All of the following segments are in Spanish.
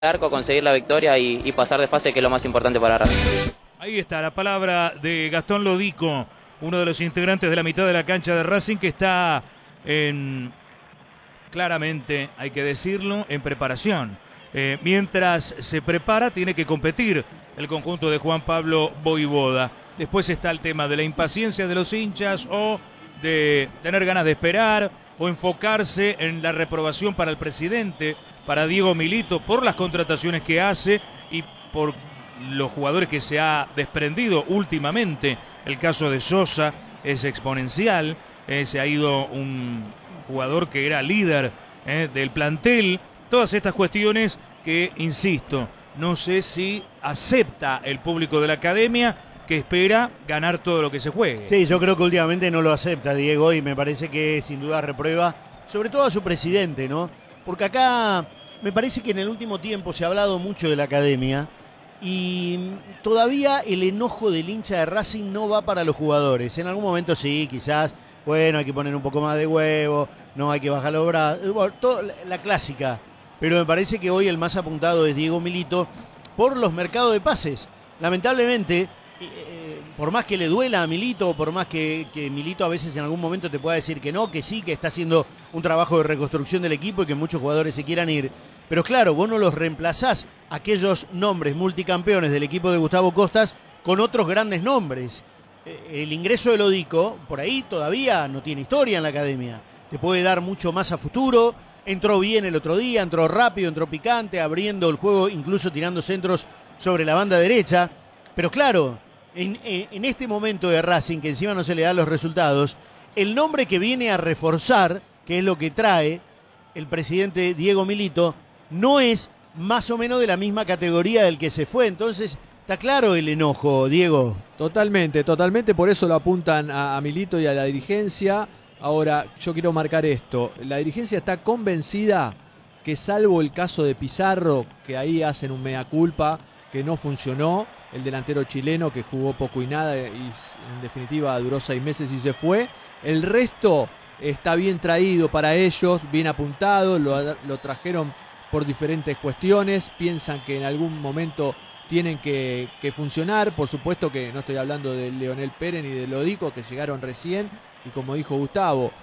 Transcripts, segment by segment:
arco, conseguir la victoria y pasar de fase, que es lo más importante para Racing. Ahí está la palabra de Gastón Lodico, uno de los integrantes de la mitad de la cancha de Racing, que está claramente, hay que decirlo, en preparación. Mientras se prepara, tiene que competir el conjunto de Juan Pablo Vojvoda. Después está el tema de la impaciencia de los hinchas o de tener ganas de esperar o enfocarse en la reprobación para el presidente, para Diego Milito, por las contrataciones que hace y por los jugadores que se ha desprendido últimamente. El caso de Sosa es exponencial, se ha ido un jugador que era líder del plantel. Todas estas cuestiones que, insisto, no sé si acepta el público de la academia, que espera ganar todo lo que se juegue. Sí, yo creo que últimamente no lo acepta Diego, y me parece que sin duda reprueba, sobre todo a su presidente, ¿no? Porque acá me parece que en el último tiempo se ha hablado mucho de la academia y todavía el enojo del hincha de Racing no va para los jugadores. En algún momento sí, quizás, bueno, hay que poner un poco más de huevo, no hay que bajar los brazos, bueno, la clásica. Pero me parece que hoy el más apuntado es Diego Milito por los mercados de pases. Lamentablemente, por más que le duela a Milito, por más que Milito a veces en algún momento te pueda decir que no, que sí, que está haciendo un trabajo de reconstrucción del equipo y que muchos jugadores se quieran ir. Pero claro, vos no los reemplazás, aquellos nombres multicampeones del equipo de Gustavo Costas, con otros grandes nombres. El ingreso de Lodico, por ahí todavía no tiene historia en la academia. Te puede dar mucho más a futuro. Entró bien el otro día, entró rápido, entró picante, abriendo el juego, incluso tirando centros sobre la banda derecha. Pero claro, en este momento de Racing, que encima no se le dan los resultados, el nombre que viene a reforzar, que es lo que trae el presidente Diego Milito, no es más o menos de la misma categoría del que se fue. Entonces, está claro el enojo, Diego. Totalmente, totalmente, por eso lo apuntan a Milito y a la dirigencia. Ahora, yo quiero marcar esto. La dirigencia está convencida que, salvo el caso de Pizarro, que ahí hacen un mea culpa, que no funcionó, el delantero chileno que jugó poco y nada y en definitiva duró 6 meses y se fue, el resto está bien traído para ellos, bien apuntado, lo trajeron por diferentes cuestiones, piensan que en algún momento tienen que funcionar. Por supuesto que no estoy hablando de Leonel Pérez ni de Lodico, que llegaron recién, y como dijo Gustavo,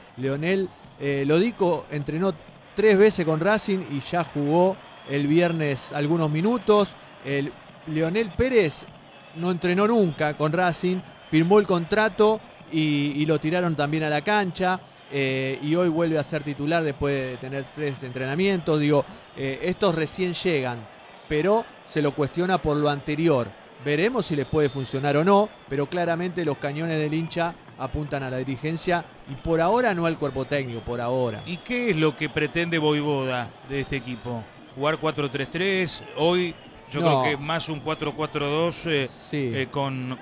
Lodico entrenó 3 veces con Racing y ya jugó el viernes algunos minutos. Leonel Pérez no entrenó nunca con Racing, firmó el contrato y lo tiraron también a la cancha, y hoy vuelve a ser titular después de tener 3 entrenamientos. Digo, estos recién llegan, pero se lo cuestiona por lo anterior. Veremos si les puede funcionar o no, pero claramente los cañones del hincha apuntan a la dirigencia y por ahora no al cuerpo técnico, por ahora. ¿Y qué es lo que pretende Vojvoda de este equipo? ¿Jugar 4-3-3? Hoy yo creo que más un 4-4-2 sí.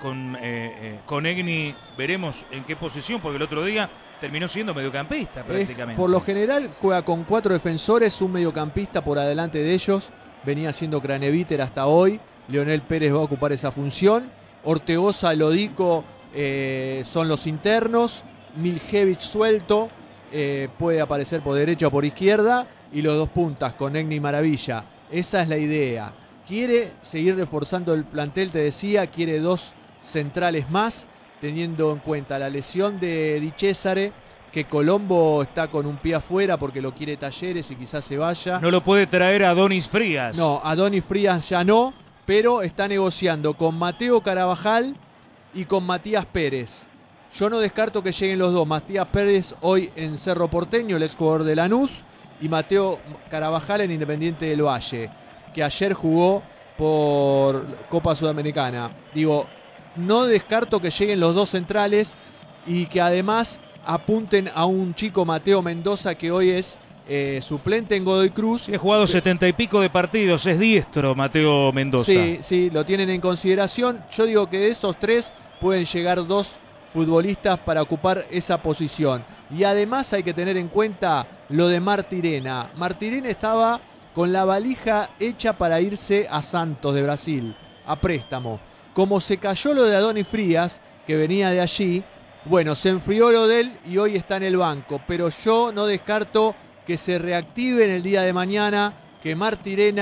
con Egni. Veremos en qué posición, porque el otro día terminó siendo mediocampista prácticamente. Por lo general juega con 4 defensores, un mediocampista por adelante de ellos. Venía siendo Craneviter hasta hoy. Leonel Pérez va a ocupar esa función. Ortegoza, Lodico son los internos. Miljevich suelto, puede aparecer por derecha o por izquierda. Y los 2 puntas con Egni y Maravilla. Esa es la idea. Quiere seguir reforzando el plantel, te decía, quiere 2 centrales más, teniendo en cuenta la lesión de Di Cesare, que Colombo está con un pie afuera porque lo quiere Talleres y quizás se vaya. No lo puede traer a Adonis Frías. No, Adonis Frías ya no, pero está negociando con Mateo Carabajal y con Matías Pérez. Yo no descarto que lleguen los 2. Matías Pérez hoy en Cerro Porteño, el exjugador de Lanús, y Mateo Carabajal en Independiente del Valle, que ayer jugó por Copa Sudamericana. Digo, no descarto que lleguen los 2 centrales y que además apunten a un chico, Mateo Mendoza, que hoy es suplente en Godoy Cruz. Sí, ha jugado 70 y pico de partidos, es diestro Mateo Mendoza. Sí, lo tienen en consideración. Yo digo que de esos 3 pueden llegar 2 futbolistas para ocupar esa posición. Y además hay que tener en cuenta lo de Martirena. Martirena estaba con la valija hecha para irse a Santos de Brasil, a préstamo. Como se cayó lo de Adonis Frías, que venía de allí, bueno, se enfrió lo de él y hoy está en el banco. Pero yo no descarto que se reactive en el día de mañana, que Martirena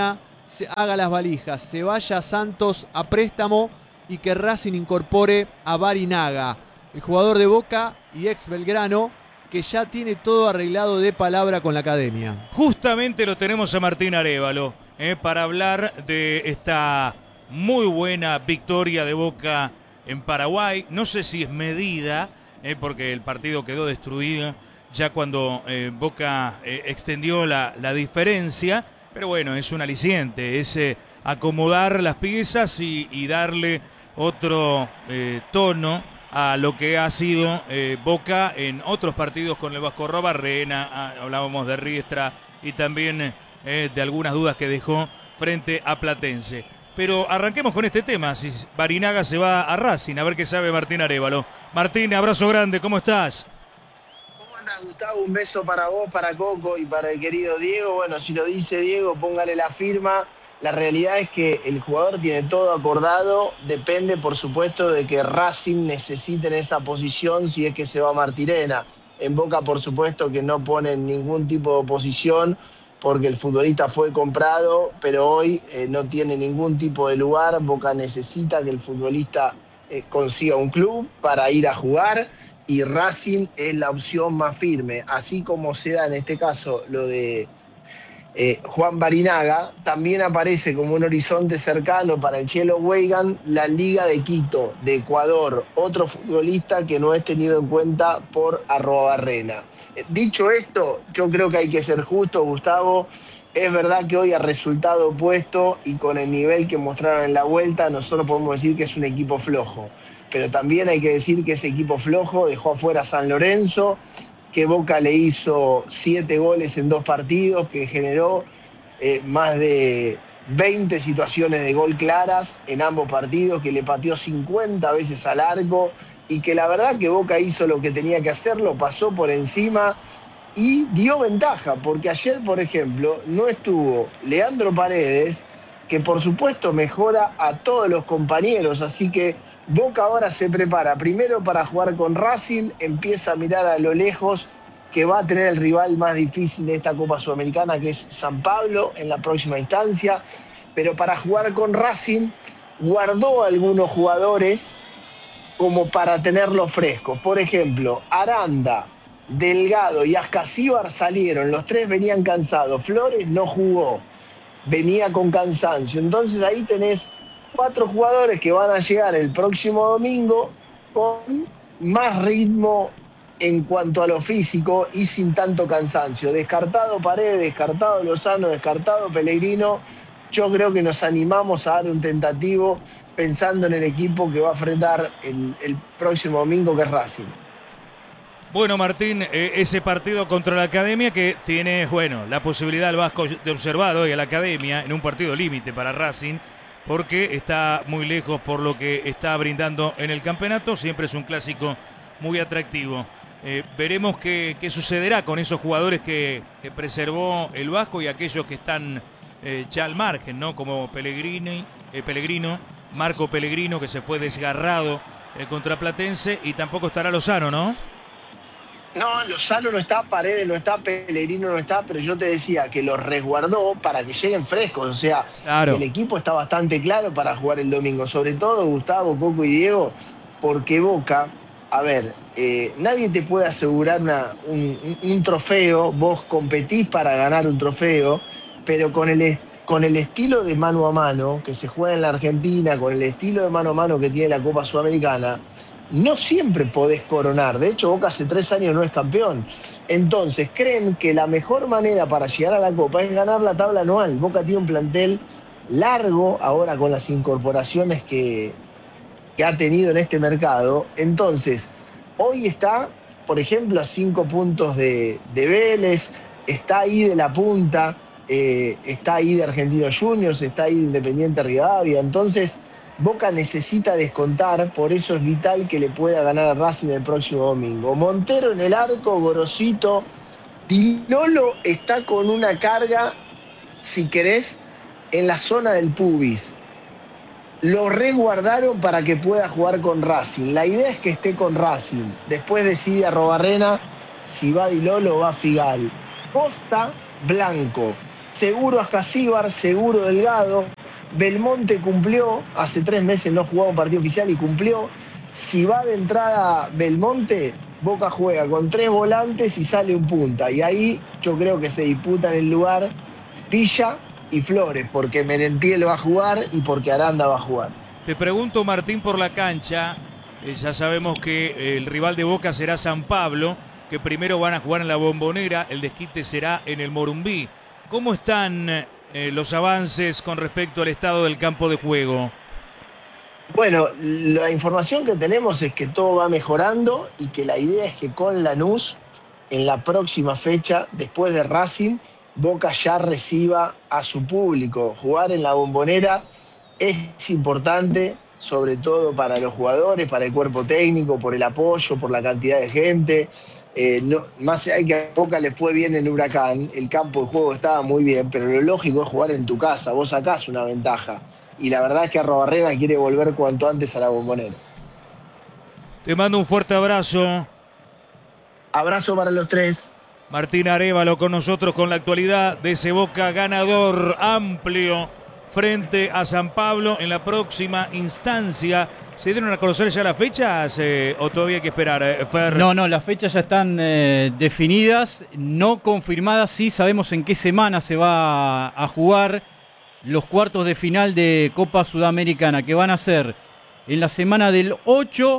se haga las valijas, se vaya Santos a préstamo y que Racing incorpore a Barinaga, el jugador de Boca y ex Belgrano, que ya tiene todo arreglado de palabra con la academia. Justamente lo tenemos a Martín Arévalo para hablar de esta muy buena victoria de Boca en Paraguay. No sé si es medida, porque el partido quedó destruido ya cuando Boca extendió la diferencia, pero bueno, es un aliciente, es acomodar las piezas y darle otro tono a lo que ha sido Boca en otros partidos con el Vasco Robarrena. Hablábamos de Riestra y también de algunas dudas que dejó frente a Platense. Pero arranquemos con este tema, si Barinaga se va a Racing, a ver qué sabe Martín Arévalo. Martín, abrazo grande, ¿cómo estás? ¿Cómo andás, Gustavo? Un beso para vos, para Coco y para el querido Diego. Bueno, si lo dice Diego, póngale la firma. La realidad es que el jugador tiene todo acordado, depende por supuesto de que Racing necesite en esa posición si es que se va Martirena. En Boca por supuesto que no ponen ningún tipo de oposición porque el futbolista fue comprado, pero hoy no tiene ningún tipo de lugar. Boca necesita que el futbolista consiga un club para ir a jugar y Racing es la opción más firme. Así como se da en este caso lo de Juan Barinaga, también aparece como un horizonte cercano para el Chelo Weigand la Liga de Quito, de Ecuador, otro futbolista que no es tenido en cuenta por Arrobarrena. Dicho esto, yo creo que hay que ser justo, Gustavo. Es verdad que hoy a resultado opuesto y con el nivel que mostraron en la vuelta, nosotros podemos decir que es un equipo flojo. Pero también hay que decir que ese equipo flojo dejó afuera a San Lorenzo, que Boca le hizo 7 goles en 2 partidos, que generó más de 20 situaciones de gol claras en ambos partidos, que le pateó 50 veces al arco y que la verdad que Boca hizo lo que tenía que hacer, lo pasó por encima y dio ventaja, porque ayer, por ejemplo, no estuvo Leandro Paredes, que por supuesto mejora a todos los compañeros, así que Boca ahora se prepara primero para jugar con Racing, empieza a mirar a lo lejos que va a tener el rival más difícil de esta Copa Sudamericana, que es San Pablo, en la próxima instancia, pero para jugar con Racing guardó a algunos jugadores como para tenerlos frescos. Por ejemplo, Aranda, Delgado y Ascasíbar salieron, los 3 venían cansados, Flores no jugó, venía con cansancio, entonces ahí tenés 4 jugadores que van a llegar el próximo domingo con más ritmo en cuanto a lo físico y sin tanto cansancio. Descartado Paredes, descartado Lozano, descartado Pellegrino, yo creo que nos animamos a dar un tentativo pensando en el equipo que va a enfrentar el próximo domingo, que es Racing. Bueno, Martín, ese partido contra la Academia que tiene, bueno, la posibilidad del Vasco de observar hoy a la Academia en un partido límite para Racing, porque está muy lejos por lo que está brindando en el campeonato. Siempre es un clásico muy atractivo. Veremos qué sucederá con esos jugadores que preservó el Vasco y aquellos que están ya al margen, ¿no? Como Pellegrino, Marco Pellegrino, que se fue desgarrado contra Platense, y tampoco estará Lozano, ¿no? No, Lozano no está, Paredes no está, Pellegrino no está, pero yo te decía que los resguardó para que lleguen frescos. O sea, claro, el equipo está bastante claro para jugar el domingo. Sobre todo Gustavo, Coco y Diego, porque Boca, a ver, nadie te puede asegurar un trofeo. Vos competís para ganar un trofeo, pero con el estilo de mano a mano que se juega en la Argentina, con el estilo de mano a mano que tiene la Copa Sudamericana, no siempre podés coronar. De hecho, Boca hace 3 años no es campeón. Entonces, creen que la mejor manera para llegar a la Copa es ganar la tabla anual. Boca tiene un plantel largo ahora con las incorporaciones que ha tenido en este mercado. Entonces, hoy está, por ejemplo, a 5 puntos de Vélez, está ahí de la punta, está ahí de Argentinos Juniors, está ahí de Independiente Rivadavia. Entonces, Boca necesita descontar, por eso es vital que le pueda ganar a Racing el próximo domingo. Montero en el arco, Gorosito. Di Lolo está con una carga, si querés, en la zona del pubis. Lo resguardaron para que pueda jugar con Racing. La idea es que esté con Racing. Después decide Arrobarrena si va Di Lolo o va Figal. Costa, Blanco. seguro Ascasíbar, seguro Delgado. Belmonte cumplió, hace 3 meses no jugaba un partido oficial y cumplió. Si va de entrada Belmonte, Boca juega con 3 volantes y sale un punta. Y ahí yo creo que se disputan el lugar Villa y Flores, porque Merentiel va a jugar y porque Aranda va a jugar. Te pregunto, Martín, por la cancha. Ya sabemos que el rival de Boca será San Pablo, que primero van a jugar en la Bombonera, el desquite será en el Morumbí. ¿Cómo están los avances con respecto al estado del campo de juego? Bueno, la información que tenemos es que todo va mejorando y que la idea es que con Lanús, en la próxima fecha, después de Racing, Boca ya reciba a su público. Jugar en la Bombonera es importante, sobre todo para los jugadores, para el cuerpo técnico, por el apoyo, por la cantidad de gente. Más allá de que a Boca le fue bien en Huracán, el campo de juego estaba muy bien, pero lo lógico es jugar en tu casa, vos sacás una ventaja. Y la verdad es que Arrobarrena quiere volver cuanto antes a la Bombonera. Te mando un fuerte abrazo. Abrazo para los 3. Martín Arévalo con nosotros con la actualidad de ese Boca ganador amplio frente a San Pablo en la próxima instancia. ¿Se dieron a conocer ya las fechas o todavía hay que esperar, Fer? No, las fechas ya están definidas, no confirmadas. Sí sabemos en qué semana se va a jugar los cuartos de final de Copa Sudamericana, que van a ser en la semana del 8,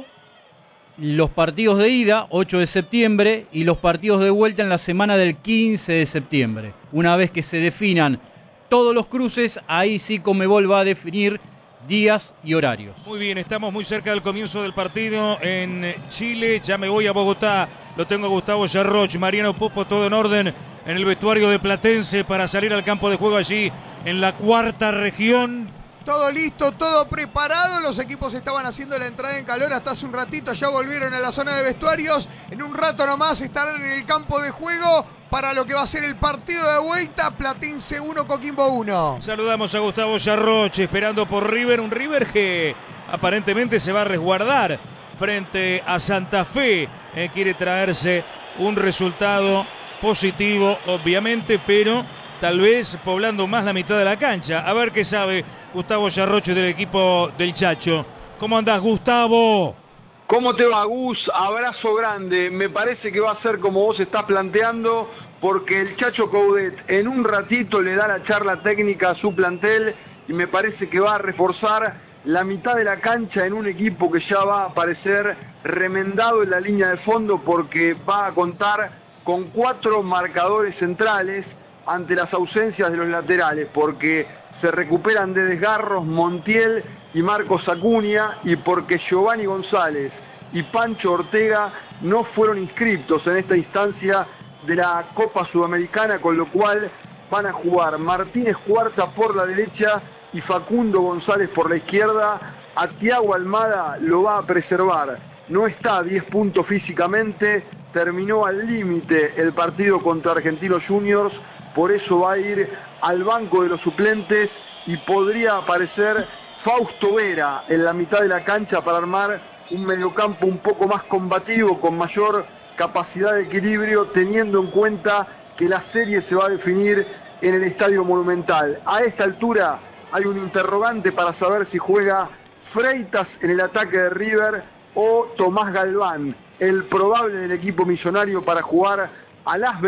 los partidos de ida, 8 de septiembre, y los partidos de vuelta en la semana del 15 de septiembre. Una vez que se definan todos los cruces, ahí sí Conmebol va a definir días y horarios. Muy bien, estamos muy cerca del comienzo del partido en Chile. Ya me voy a Bogotá. Lo tengo a Gustavo Yarroch, Mariano Popo, todo en orden en el vestuario de Platense para salir al campo de juego allí en la cuarta región. Todo listo, todo preparado. Los equipos estaban haciendo la entrada en calor hasta hace un ratito. Ya volvieron a la zona de vestuarios. En un rato nomás estarán en el campo de juego para lo que va a ser el partido de vuelta. Platense 1, Coquimbo 1. Saludamos a Gustavo Yarroch esperando por River. Un River que aparentemente se va a resguardar frente a Santa Fe. Quiere traerse un resultado positivo, obviamente, pero tal vez poblando más la mitad de la cancha. A ver qué sabe Gustavo Yarroch del equipo del Chacho. ¿Cómo andás, Gustavo? ¿Cómo te va, Gus? Abrazo grande. Me parece que va a ser como vos estás planteando, porque el Chacho Coudet en un ratito le da la charla técnica a su plantel y me parece que va a reforzar la mitad de la cancha en un equipo que ya va a aparecer remendado en la línea de fondo, porque va a contar con 4 marcadores centrales ante las ausencias de los laterales, porque se recuperan de desgarros Montiel y Marcos Acuña, y porque Giovanni González y Pancho Ortega no fueron inscriptos en esta instancia de la Copa Sudamericana, con lo cual van a jugar Martínez Cuarta por la derecha y Facundo González por la izquierda. A Thiago Almada lo va a preservar, no está a 10 puntos físicamente, terminó al límite el partido contra Argentinos Juniors, por eso va a ir al banco de los suplentes y podría aparecer Fausto Vera en la mitad de la cancha para armar un mediocampo un poco más combativo, con mayor capacidad de equilibrio, teniendo en cuenta que la serie se va a definir en el Estadio Monumental. A esta altura hay un interrogante para saber si juega Freitas en el ataque de River o Tomás Galván, el probable del equipo millonario para jugar a las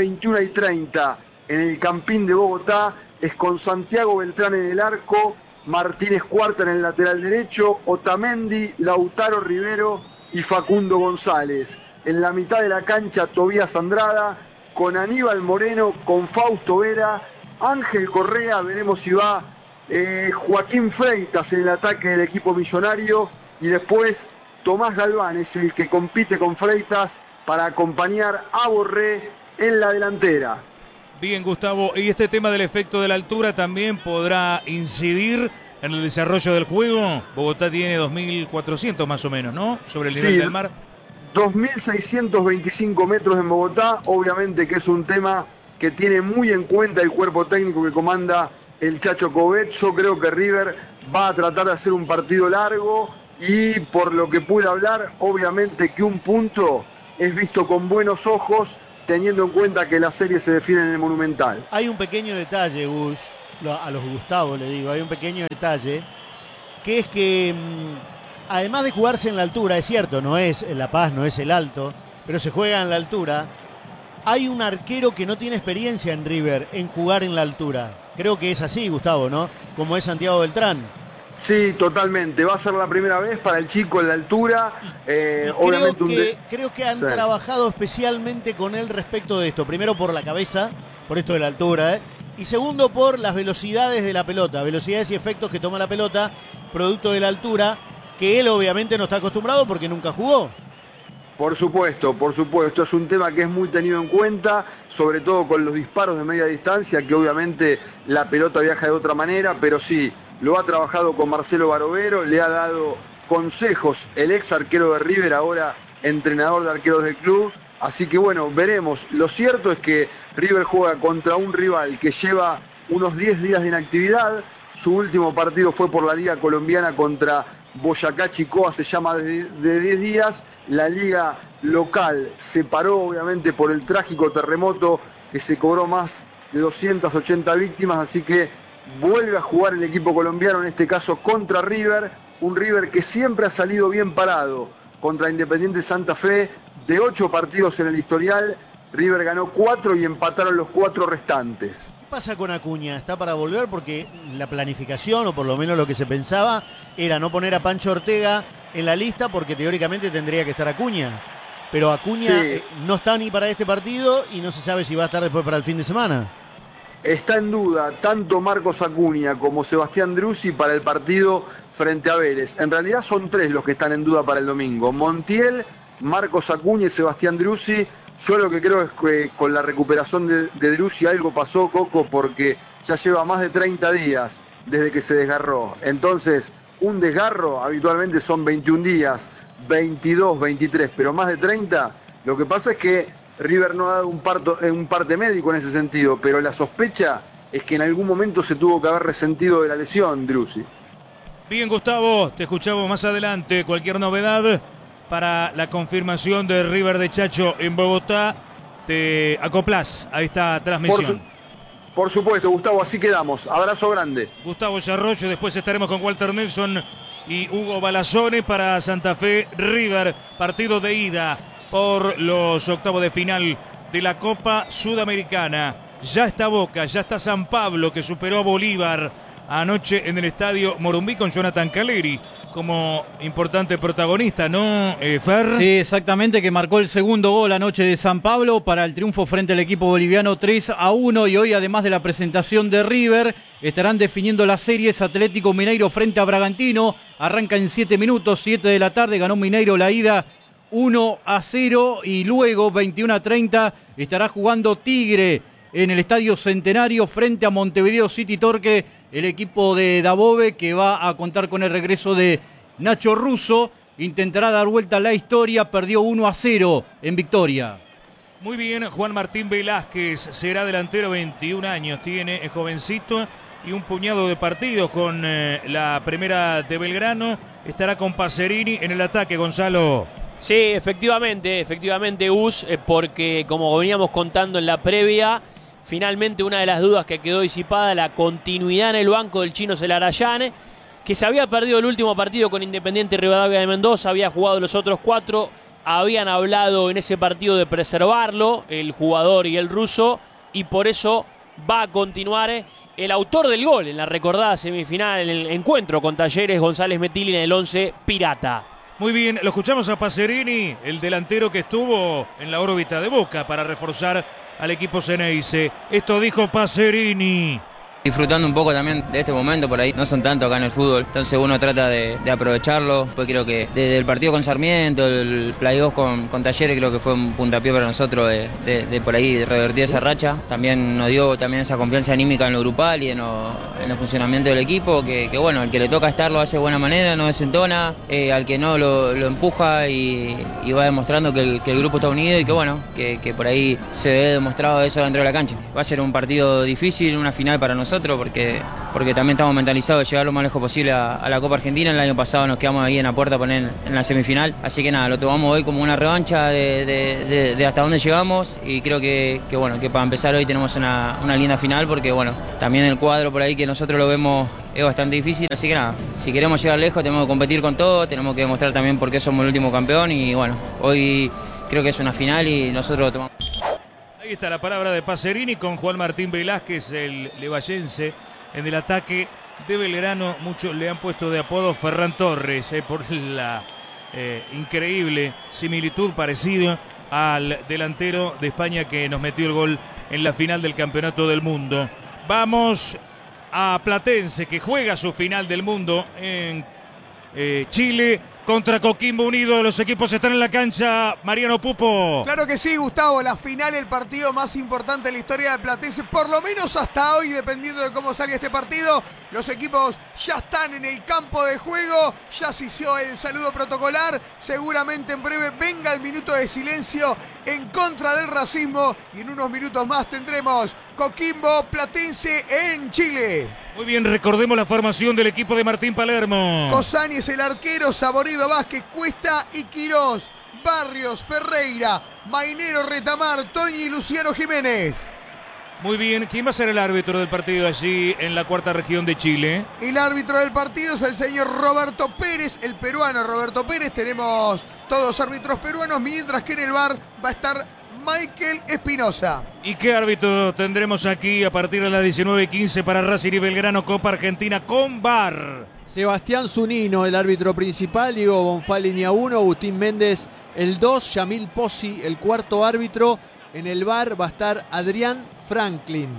21:30 en el Campín de Bogotá. Es con Santiago Beltrán en el arco, Martínez Cuarta en el lateral derecho, Otamendi, Lautaro Rivero y Facundo González. En la mitad de la cancha Tobías Andrada, con Aníbal Moreno, con Fausto Vera, Ángel Correa, veremos si va Joaquín Freitas en el ataque del equipo millonario, y después Tomás Galván es el que compite con Freitas para acompañar a Borré en la delantera. Bien, Gustavo, y este tema del efecto de la altura también podrá incidir en el desarrollo del juego. Bogotá tiene 2.400 más o menos, ¿no? Sobre el nivel del mar. 2.625 metros en Bogotá, obviamente que es un tema que tiene muy en cuenta el cuerpo técnico que comanda el Chacho Coudet. Yo creo que River va a tratar de hacer un partido largo y, por lo que pude hablar, obviamente que un punto es visto con buenos ojos teniendo en cuenta que la serie se define en el Monumental. Hay un pequeño detalle, Gus, a los Gustavo le digo, hay un pequeño detalle, que es que además de jugarse en la altura, es cierto, no es La Paz, no es el Alto, pero se juega en la altura, hay un arquero que no tiene experiencia en River en jugar en la altura. Creo que es así, Gustavo, ¿no? Como es Santiago Beltrán. Sí, totalmente. Va a ser la primera vez para el chico en la altura. Obviamente creo que han trabajado especialmente con él respecto de esto. Primero por la cabeza, por esto de la altura, y segundo por las velocidades de la pelota, velocidades y efectos que toma la pelota, producto de la altura, que él obviamente no está acostumbrado porque nunca jugó. Por supuesto, es un tema que es muy tenido en cuenta, sobre todo con los disparos de media distancia, que obviamente la pelota viaja de otra manera, pero sí, lo ha trabajado con Marcelo Barovero, le ha dado consejos el ex arquero de River, ahora entrenador de arqueros del club, así que bueno, veremos. Lo cierto es que River juega contra un rival que lleva unos 10 días de inactividad. Su último partido fue por la Liga Colombiana contra Boyacá Chicó hace ya más de 10 días. La liga local se paró obviamente por el trágico terremoto que se cobró más de 280 víctimas, así que vuelve a jugar el equipo colombiano, en este caso contra River, un River que siempre ha salido bien parado contra Independiente Santa Fe. De 8 partidos en el historial, River ganó 4 y empataron los 4 restantes. ¿Qué pasa con Acuña? ¿Está para volver? Porque la planificación, o por lo menos lo que se pensaba, era no poner a Pancho Ortega en la lista porque teóricamente tendría que estar Acuña. Pero Acuña no está ni para este partido y no se sabe si va a estar después para el fin de semana. Está en duda tanto Marcos Acuña como Sebastián Driussi para el partido frente a Vélez. En realidad son 3 los que están en duda para el domingo: Montiel, Marcos Acuña y Sebastián Driussi. Yo lo que creo es que con la recuperación de Driussi algo pasó, Coco, porque ya lleva más de 30 días desde que se desgarró. Entonces, un desgarro habitualmente son 21 días, 22, 23, pero más de 30. Lo que pasa es que River no ha dado un parte médico en ese sentido, pero la sospecha es que en algún momento se tuvo que haber resentido de la lesión, Driussi. Bien, Gustavo, te escuchamos más adelante. Cualquier novedad para la confirmación de River de Chacho en Bogotá, te acoplás a esta transmisión. Por supuesto, Gustavo, así quedamos. Abrazo grande. Gustavo Yarrocho, después estaremos con Walter Nelson y Hugo Balazone para Santa Fe River, partido de ida por los octavos de final de la Copa Sudamericana. Ya está Boca, ya está San Pablo, que superó a Bolívar anoche en el estadio Morumbí con Jonathan Caleri como importante protagonista, ¿no, Fer? Sí, exactamente, que marcó el segundo gol anoche de San Pablo para el triunfo frente al equipo boliviano 3-1. Y hoy, además de la presentación de River, estarán definiendo las series. Atlético Mineiro frente a Bragantino. Arranca en 7 minutos, 7 de la tarde. Ganó Mineiro la ida 1-0. Y luego, 21:30, estará jugando Tigre en el Estadio Centenario frente a Montevideo City Torque. El equipo de Dabove, que va a contar con el regreso de Nacho Russo, intentará dar vuelta a la historia. Perdió 1-0 en Victoria. Muy bien, Juan Martín Velázquez será delantero, 21 años tiene, es jovencito, y un puñado de partidos con la primera de Belgrano. Estará con Pacerini en el ataque, Gonzalo. Sí, efectivamente, Gus, porque como veníamos contando en la previa, finalmente una de las dudas que quedó disipada, la continuidad en el banco del chino Celarayán, que se había perdido el último partido con Independiente Rivadavia de Mendoza, había jugado los otros 4, habían hablado en ese partido de preservarlo, el jugador y el ruso, y por eso va a continuar el autor del gol en la recordada semifinal, en el encuentro con Talleres, González Metilli, en el 11 Pirata. Muy bien, lo escuchamos a Pacerini, el delantero que estuvo en la órbita de Boca para reforzar al equipo Ceneice. Esto dijo Pacerini. Disfrutando un poco también de este momento, por ahí no son tanto acá en el fútbol, entonces uno trata de aprovecharlo. Pues creo que desde el partido con Sarmiento, el play-off con Talleres, creo que fue un puntapié para nosotros de por ahí revertir esa racha. También nos dio también esa confianza anímica en lo grupal y en el funcionamiento del equipo, que bueno, el que le toca estar lo hace de buena manera, no desentona, al que no lo empuja y va demostrando que el grupo está unido y que bueno, que por ahí se ve demostrado eso dentro de la cancha. Va a ser un partido difícil, una final para nosotros nosotros porque también estamos mentalizados de llegar lo más lejos posible a la Copa Argentina. El año pasado nos quedamos ahí en la puerta poner en la semifinal, así que nada, lo tomamos hoy como una revancha de hasta dónde llegamos y creo que para empezar hoy tenemos una linda final porque bueno, también el cuadro por ahí que nosotros lo vemos es bastante difícil, así que nada, si queremos llegar lejos tenemos que competir con todo, tenemos que demostrar también por qué somos el último campeón y bueno, hoy creo que es una final y nosotros lo tomamos. Ahí está la palabra de Pacerini con Juan Martín Velázquez, el levallense, en el ataque de Belgrano. Muchos le han puesto de apodo Ferran Torres por la increíble similitud, parecido al delantero de España que nos metió el gol en la final del Campeonato del Mundo. Vamos a Platense, que juega su final del mundo en Chile contra Coquimbo Unido. Los equipos están en la cancha. Mariano Pupo. Claro que sí, Gustavo. La final, el partido más importante en la historia de Platense, por lo menos hasta hoy, dependiendo de cómo salga este partido. Los equipos ya están en el campo de juego. Ya se hizo el saludo protocolar. Seguramente en breve venga el minuto de silencio en contra del racismo. Y en unos minutos más tendremos Coquimbo Platense en Chile. Muy bien, recordemos la formación del equipo de Martín Palermo. Cosani es el arquero, Saborido Vázquez, Cuesta y Quirós, Barrios, Ferreira, Mainero, Retamar, Toñi y Luciano Jiménez. Muy bien, ¿quién va a ser el árbitro del partido allí en la cuarta región de Chile? El árbitro del partido es el señor Roberto Pérez, el peruano Roberto Pérez. Tenemos todos árbitros peruanos, mientras que en el VAR va a estar Michael Espinosa. ¿Y qué árbitro tendremos aquí a partir de las 19:15 para Racing y Belgrano, Copa Argentina con VAR? Sebastián Zunino, el árbitro principal, Diego Bonfá, línea 1, Agustín Méndez, el 2, Yamil Pozzi, el cuarto árbitro. En el VAR va a estar Adrián Franklin.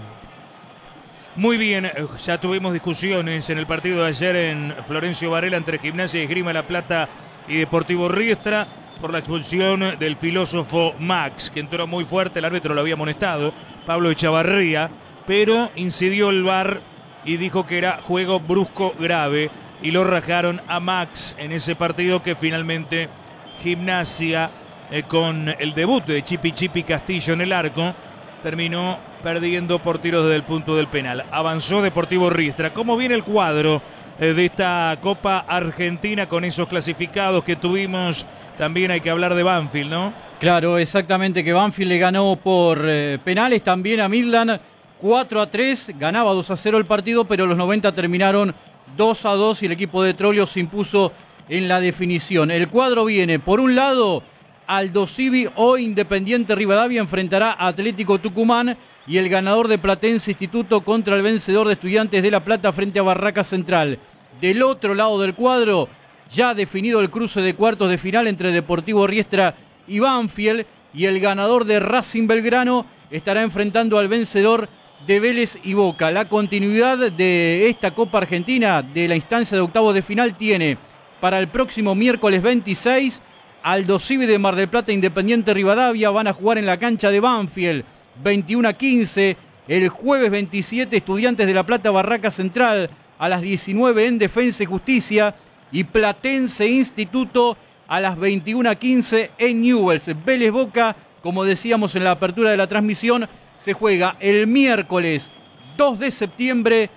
Muy bien, ya tuvimos discusiones en el partido de ayer en Florencio Varela entre Gimnasia y Esgrima La Plata y Deportivo Riestra por la expulsión del filósofo Max, que entró muy fuerte, el árbitro lo había amonestado, Pablo Echavarría, pero incidió el VAR y dijo que era juego brusco grave y lo rajaron a Max en ese partido que finalmente Gimnasia, con el debut de Chipi Castillo en el arco, terminó perdiendo por tiros desde el punto del penal. Avanzó Deportivo Riestra. ¿Cómo viene el cuadro de esta Copa Argentina con esos clasificados que tuvimos? También hay que hablar de Banfield, ¿no? Claro, exactamente, que Banfield le ganó por penales también a Midland 4-3, ganaba 2-0 el partido, pero los 90 terminaron 2-2 y el equipo de Trollio se impuso en la definición. El cuadro viene, por un lado, Aldo Civi o Independiente Rivadavia enfrentará a Atlético Tucumán y el ganador de Platense Instituto contra el vencedor de Estudiantes de La Plata frente a Barraca Central. Del otro lado del cuadro, ya definido el cruce de cuartos de final entre Deportivo Riestra y Banfield, y el ganador de Racing Belgrano estará enfrentando al vencedor de Vélez y Boca. La continuidad de esta Copa Argentina de la instancia de octavos de final tiene para el próximo miércoles 26 Aldo Civi de Mar del Plata, Independiente Rivadavia van a jugar en la cancha de Banfield 21:15. El jueves 27 Estudiantes de La Plata, Barraca Central a las 19 en Defensa y Justicia, y Platense Instituto a las 21:15 en Newell's. Vélez Boca, como decíamos en la apertura de la transmisión, se juega el miércoles 2 de septiembre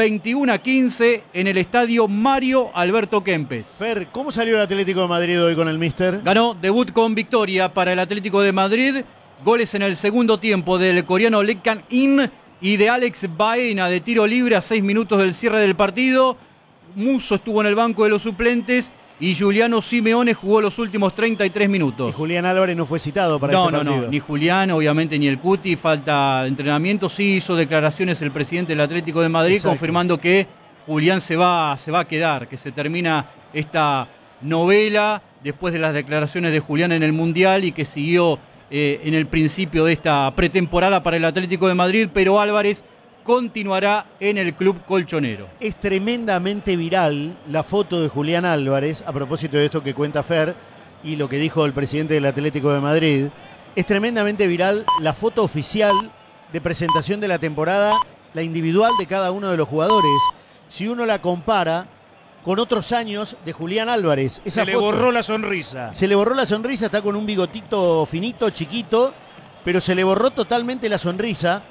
21:15 en el estadio Mario Alberto Kempes. Fer, ¿cómo salió el Atlético de Madrid hoy con el míster? Ganó, debut con victoria para el Atlético de Madrid. Goles en el segundo tiempo del coreano Lee Kang-in y de Alex Baena de tiro libre a 6 minutos del cierre del partido. Musso estuvo en el banco de los suplentes y Juliano Simeone jugó los últimos 33 minutos. Y Julián Álvarez no fue citado para este partido. No, ni Julián, obviamente, ni el Cuti, falta de entrenamiento. Sí hizo declaraciones el presidente del Atlético de Madrid. Exacto. Confirmando que Julián se va a quedar, que se termina esta novela después de las declaraciones de Julián en el Mundial y que siguió en el principio de esta pretemporada para el Atlético de Madrid, pero Álvarez continuará en el club colchonero. Es tremendamente viral la foto de Julián Álvarez, a propósito de esto que cuenta Fer y lo que dijo el presidente del Atlético de Madrid. Es tremendamente viral la foto oficial de presentación de la temporada, la individual de cada uno de los jugadores. Si uno la compara con otros años de Julián Álvarez. Se le borró la sonrisa. Se le borró la sonrisa, está con un bigotito finito, chiquito, pero se le borró totalmente la sonrisa.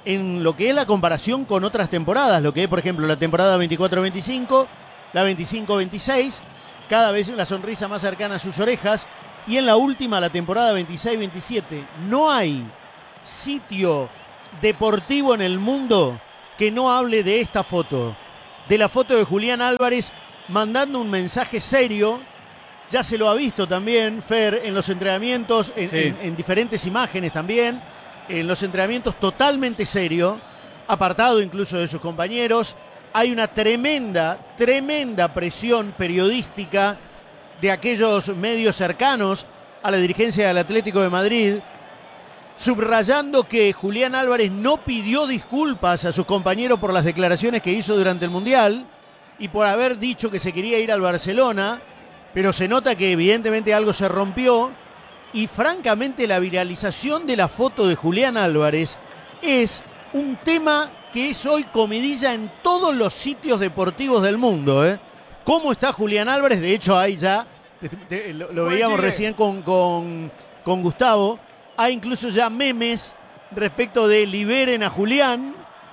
en lo que es la comparación con otras temporadas, lo que es, por ejemplo, la temporada 24-25, la 25-26, cada vez una sonrisa más cercana a sus orejas, y en la última, la temporada 26-27. No hay sitio deportivo en el mundo que no hable de esta foto, de la foto de Julián Álvarez mandando un mensaje serio. Ya se lo ha visto también, Fer, en los entrenamientos, en diferentes imágenes también, en los entrenamientos totalmente serio, apartado incluso de sus compañeros. Hay una tremenda presión periodística de aquellos medios cercanos a la dirigencia del Atlético de Madrid, subrayando que Julián Álvarez no pidió disculpas a sus compañeros por las declaraciones que hizo durante el Mundial y por haber dicho que se quería ir al Barcelona, pero se nota que evidentemente algo se rompió. Y francamente la viralización de la foto de Julián Álvarez es un tema que es hoy comidilla en todos los sitios deportivos del mundo, ¿eh? ¿Cómo está Julián Álvarez? De hecho hay ya, lo veíamos recién con Gustavo, hay incluso ya memes respecto de liberen a Julián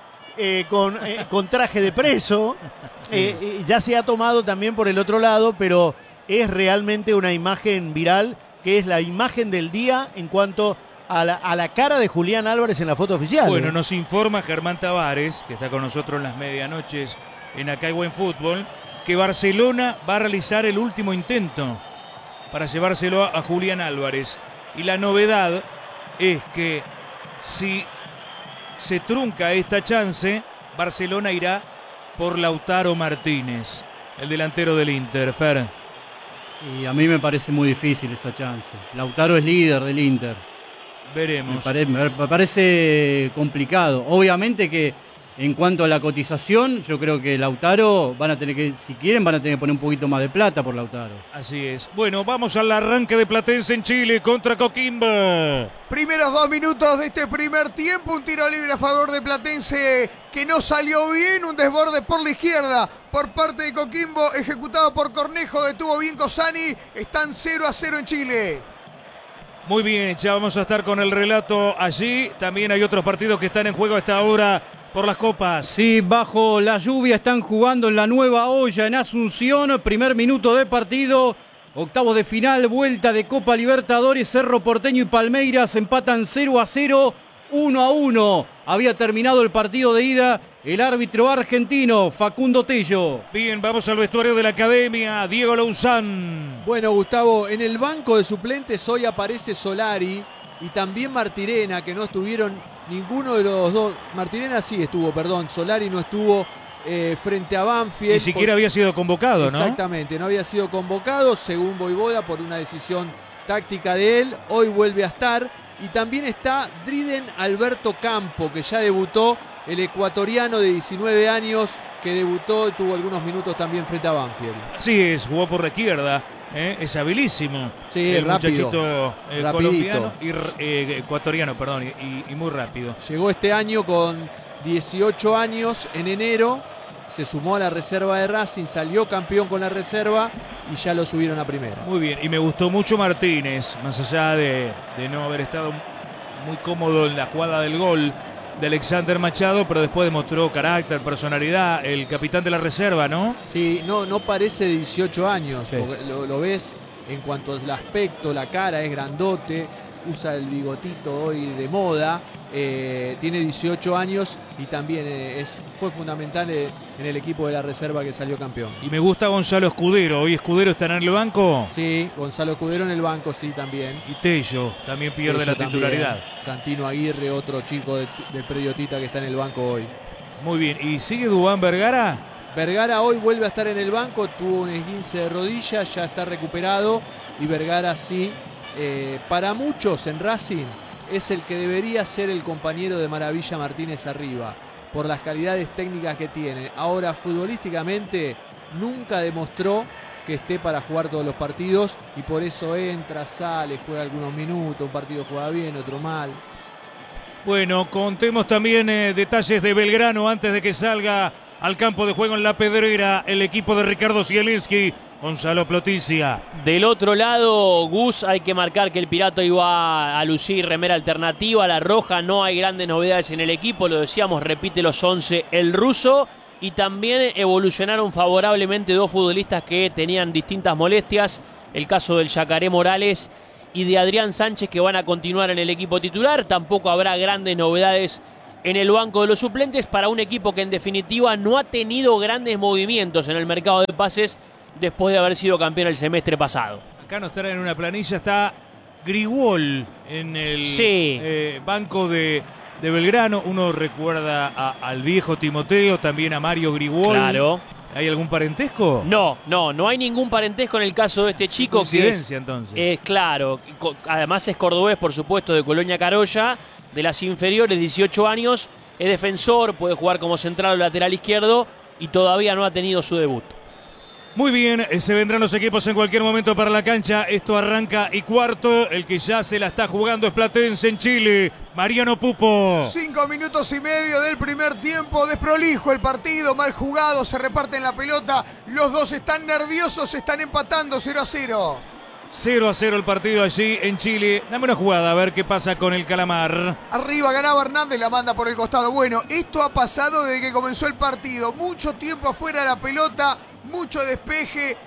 con traje de preso. Ya se ha tomado también por el otro lado, pero es realmente una imagen viral, que es la imagen del día en cuanto a la cara de Julián Álvarez en la foto oficial. Bueno, nos informa Germán Tavares, que está con nosotros en las medianoches en Acá hay Buen Fútbol, que Barcelona va a realizar el último intento para llevárselo a Julián Álvarez. Y la novedad es que si se trunca esta chance, Barcelona irá por Lautaro Martínez, el delantero del Inter. Fer. Y a mí me parece muy difícil esa chance. Lautaro es líder del Inter. Veremos. Me parece complicado. Obviamente que en cuanto a la cotización, yo creo que Lautaro van a tener que, si quieren, van a tener que poner un poquito más de plata por Lautaro. Así es. Bueno, vamos al arranque de Platense en Chile contra Coquimbo. Primeros 2 minutos de este primer tiempo, un tiro libre a favor de Platense que no salió bien, un desborde por la izquierda por parte de Coquimbo, ejecutado por Cornejo, detuvo bien Cosani, están 0-0 en Chile. Muy bien, ya vamos a estar con el relato allí. También hay otros partidos que están en juego a esta hora por las copas. Sí, bajo la lluvia están jugando en la Nueva Olla en Asunción. Primer minuto de partido. Octavos de final, vuelta de Copa Libertadores. Cerro Porteño y Palmeiras empatan 0-0, 1-1. Había terminado el partido de ida. El árbitro argentino, Facundo Tello. Bien, vamos al vestuario de la Academia. Diego Louzán. Bueno, Gustavo, en el banco de suplentes hoy aparece Solari y también Martirena, que no estuvieron ninguno de los dos. Martirena sí estuvo, perdón. Solari no estuvo frente a Banfield. Ni siquiera había sido convocado, ¿no? Exactamente, no había sido convocado, según Voivoda, por una decisión táctica de él. Hoy vuelve a estar. Y también está Driden Alberto Campo, que ya debutó, el ecuatoriano de 19 años, que debutó y tuvo algunos minutos también frente a Banfield. Así es, jugó por la izquierda. Es habilísimo. Sí, el rápido, muchachito colombiano ecuatoriano, perdón, y muy rápido. Llegó este año con 18 años en enero, se sumó a la reserva de Racing, salió campeón con la reserva y ya lo subieron a primera. Muy bien, y me gustó mucho Martínez, más allá de no haber estado muy cómodo en la jugada del gol de Alexander Machado, pero después demostró carácter, personalidad, el capitán de la reserva, ¿no? Sí, no parece de 18 años, sí. Lo ves en cuanto al aspecto, la cara es grandote, usa el bigotito hoy de moda, tiene 18 años y también fue fundamental en el equipo de la reserva que salió campeón. Y me gusta Gonzalo Escudero, ¿hoy Escudero estará en el banco? Sí, Gonzalo Escudero en el banco, sí, también. Y Tello también pierde la titularidad. Santino Aguirre, otro chico del predio Tita que está en el banco hoy. Muy bien, ¿y sigue Dubán Vergara? Vergara hoy vuelve a estar en el banco, tuvo un esguince de rodilla, ya está recuperado y Vergara sí, para muchos en Racing es el que debería ser el compañero de Maravilla Martínez arriba, por las calidades técnicas que tiene. Ahora, futbolísticamente, nunca demostró que esté para jugar todos los partidos y por eso entra, sale, juega algunos minutos, un partido juega bien, otro mal. Bueno, contemos también detalles de Belgrano antes de que salga al campo de juego en La Pedrera, el equipo de Ricardo Zielinski. Gonzalo Ploticia. Del otro lado, Gus, hay que marcar que el Pirata iba a lucir remera alternativa, la roja. No hay grandes novedades en el equipo, lo decíamos, repite los 11 el ruso. Y también evolucionaron favorablemente dos futbolistas que tenían distintas molestias. El caso del Yacaré Morales y de Adrián Sánchez, que van a continuar en el equipo titular. Tampoco habrá grandes novedades en el banco de los suplentes para un equipo que en definitiva no ha tenido grandes movimientos en el mercado de pases después de haber sido campeón el semestre pasado. Acá nos traen una planilla, está Grigol en el banco de Belgrano. Uno recuerda al viejo Timoteo, también a Mario Grigol. Claro. ¿Hay algún parentesco? No hay ningún parentesco en el caso de este chico. Coincidencia, entonces. Claro, además es cordobés, por supuesto, de Colonia Carolla, de las inferiores, 18 años, es defensor, puede jugar como central o lateral izquierdo y todavía no ha tenido su debut. Muy bien, se vendrán los equipos en cualquier momento para la cancha. Esto arranca y cuarto. El que ya se la está jugando es Platense en Chile. Mariano Pupo. 5 minutos y medio del primer tiempo. Desprolijo el partido, mal jugado, se reparten la pelota. Los dos están nerviosos, están empatando 0-0. 0-0 el partido allí en Chile. Dame una jugada a ver qué pasa con el Calamar. Arriba ganaba Hernández, la manda por el costado. Bueno, esto ha pasado desde que comenzó el partido. Mucho tiempo afuera de la pelota, mucho despeje.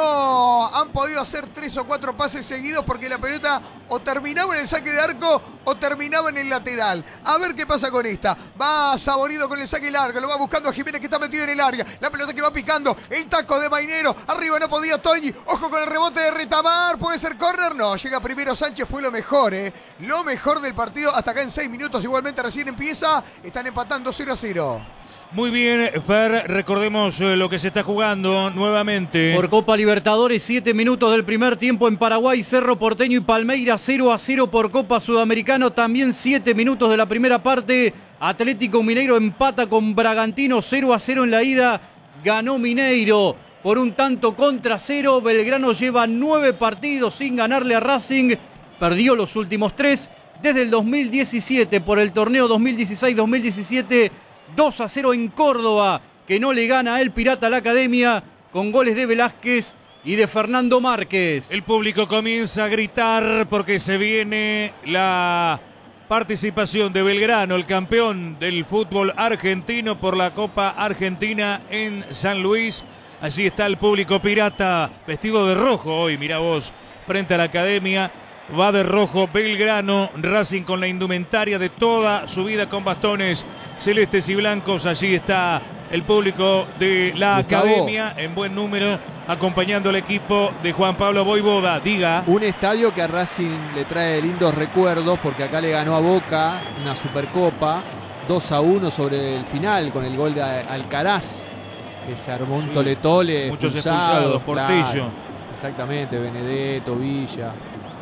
No han podido hacer 3 o 4 pases seguidos porque la pelota o terminaba en el saque de arco o terminaba en el lateral. A ver qué pasa con esta. Va Saborido con el saque largo, lo va buscando a Jiménez que está metido en el área. La pelota que va picando, el taco de Mainero. Arriba no podía Toñi. Ojo con el rebote de Retamar. ¿Puede ser córner? No, llega primero Sánchez, fue lo mejor, lo mejor del partido hasta acá en 6 minutos. Igualmente recién empieza. Están empatando 0-0. Muy bien, Fer, recordemos lo que se está jugando nuevamente. Por Copa Libertadores, 7 minutos del primer tiempo en Paraguay, Cerro Porteño y Palmeiras 0-0 por Copa Sudamericana. También 7 minutos de la primera parte, Atlético Mineiro empata con Bragantino 0-0 en la ida. Ganó Mineiro por un tanto contra 0. Belgrano lleva 9 partidos sin ganarle a Racing. Perdió los últimos 3 desde el 2017 por el torneo 2016-2017. 2-0 en Córdoba, que no le gana el Pirata a la Academia, con goles de Velázquez y de Fernando Márquez. El público comienza a gritar porque se viene la participación de Belgrano, el campeón del fútbol argentino por la Copa Argentina en San Luis. Allí está el público pirata, vestido de rojo hoy, mirá vos, frente a la Academia. Va de rojo Belgrano, Racing con la indumentaria de toda su vida con bastones celestes y blancos. Allí está el público de la Academia en buen número, acompañando al equipo de Juan Pablo Voivoda. Diga. Un estadio que a Racing le trae lindos recuerdos porque acá le ganó a Boca una Supercopa 2-1 sobre el final con el gol de Alcaraz, que se armó un tole-tole. Muchos expulsados, Portillo. Claro, exactamente, Benedetto, Villa.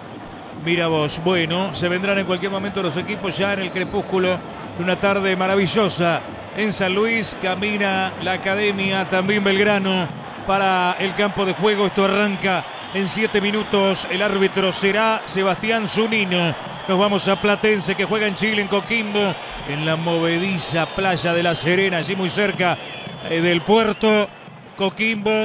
Mira vos, bueno, se vendrán en cualquier momento los equipos ya en el crepúsculo de una tarde maravillosa en San Luis. Camina la Academia, también Belgrano para el campo de juego. Esto arranca en 7 minutos. El árbitro será Sebastián Zunino. Nos vamos a Platense, que juega en Chile, en Coquimbo, en la movediza playa de La Serena, allí muy cerca del puerto. Coquimbo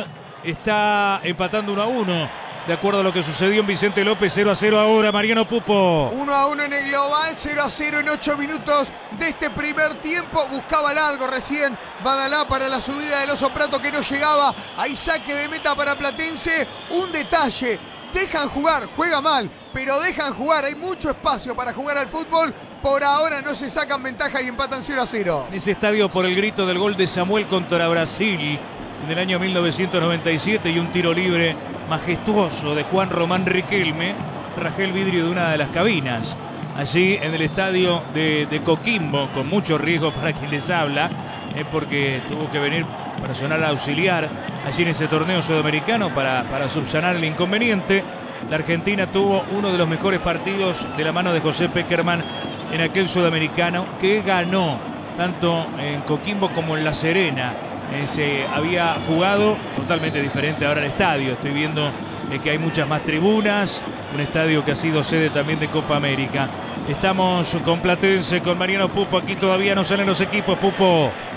está empatando 1-1. De acuerdo a lo que sucedió en Vicente López, 0-0 ahora, Mariano Pupo. 1-1 en el global, 0-0 en 8 minutos de este primer tiempo. Buscaba largo recién Badalá para la subida del Oso Prato que no llegaba. Hay saque de meta para Platense. Un detalle, dejan jugar, juega mal, pero dejan jugar. Hay mucho espacio para jugar al fútbol. Por ahora no se sacan ventaja y empatan 0-0. En ese estadio por el grito del gol de Samuel contra Brasil en el año 1997 y un tiro libre majestuoso de Juan Román Riquelme, rajé el vidrio de una de las cabinas allí en el estadio de Coquimbo, con mucho riesgo para quien les habla, porque tuvo que venir personal auxiliar allí en ese torneo sudamericano para subsanar el inconveniente. La Argentina tuvo uno de los mejores partidos de la mano de José Peckerman en aquel sudamericano, que ganó tanto en Coquimbo como en La Serena. Se había jugado totalmente diferente ahora el estadio. Estoy viendo que hay muchas más tribunas, un estadio que ha sido sede también de Copa América. Estamos con Platense, con Mariano Pupo. Aquí todavía no salen los equipos, Pupo.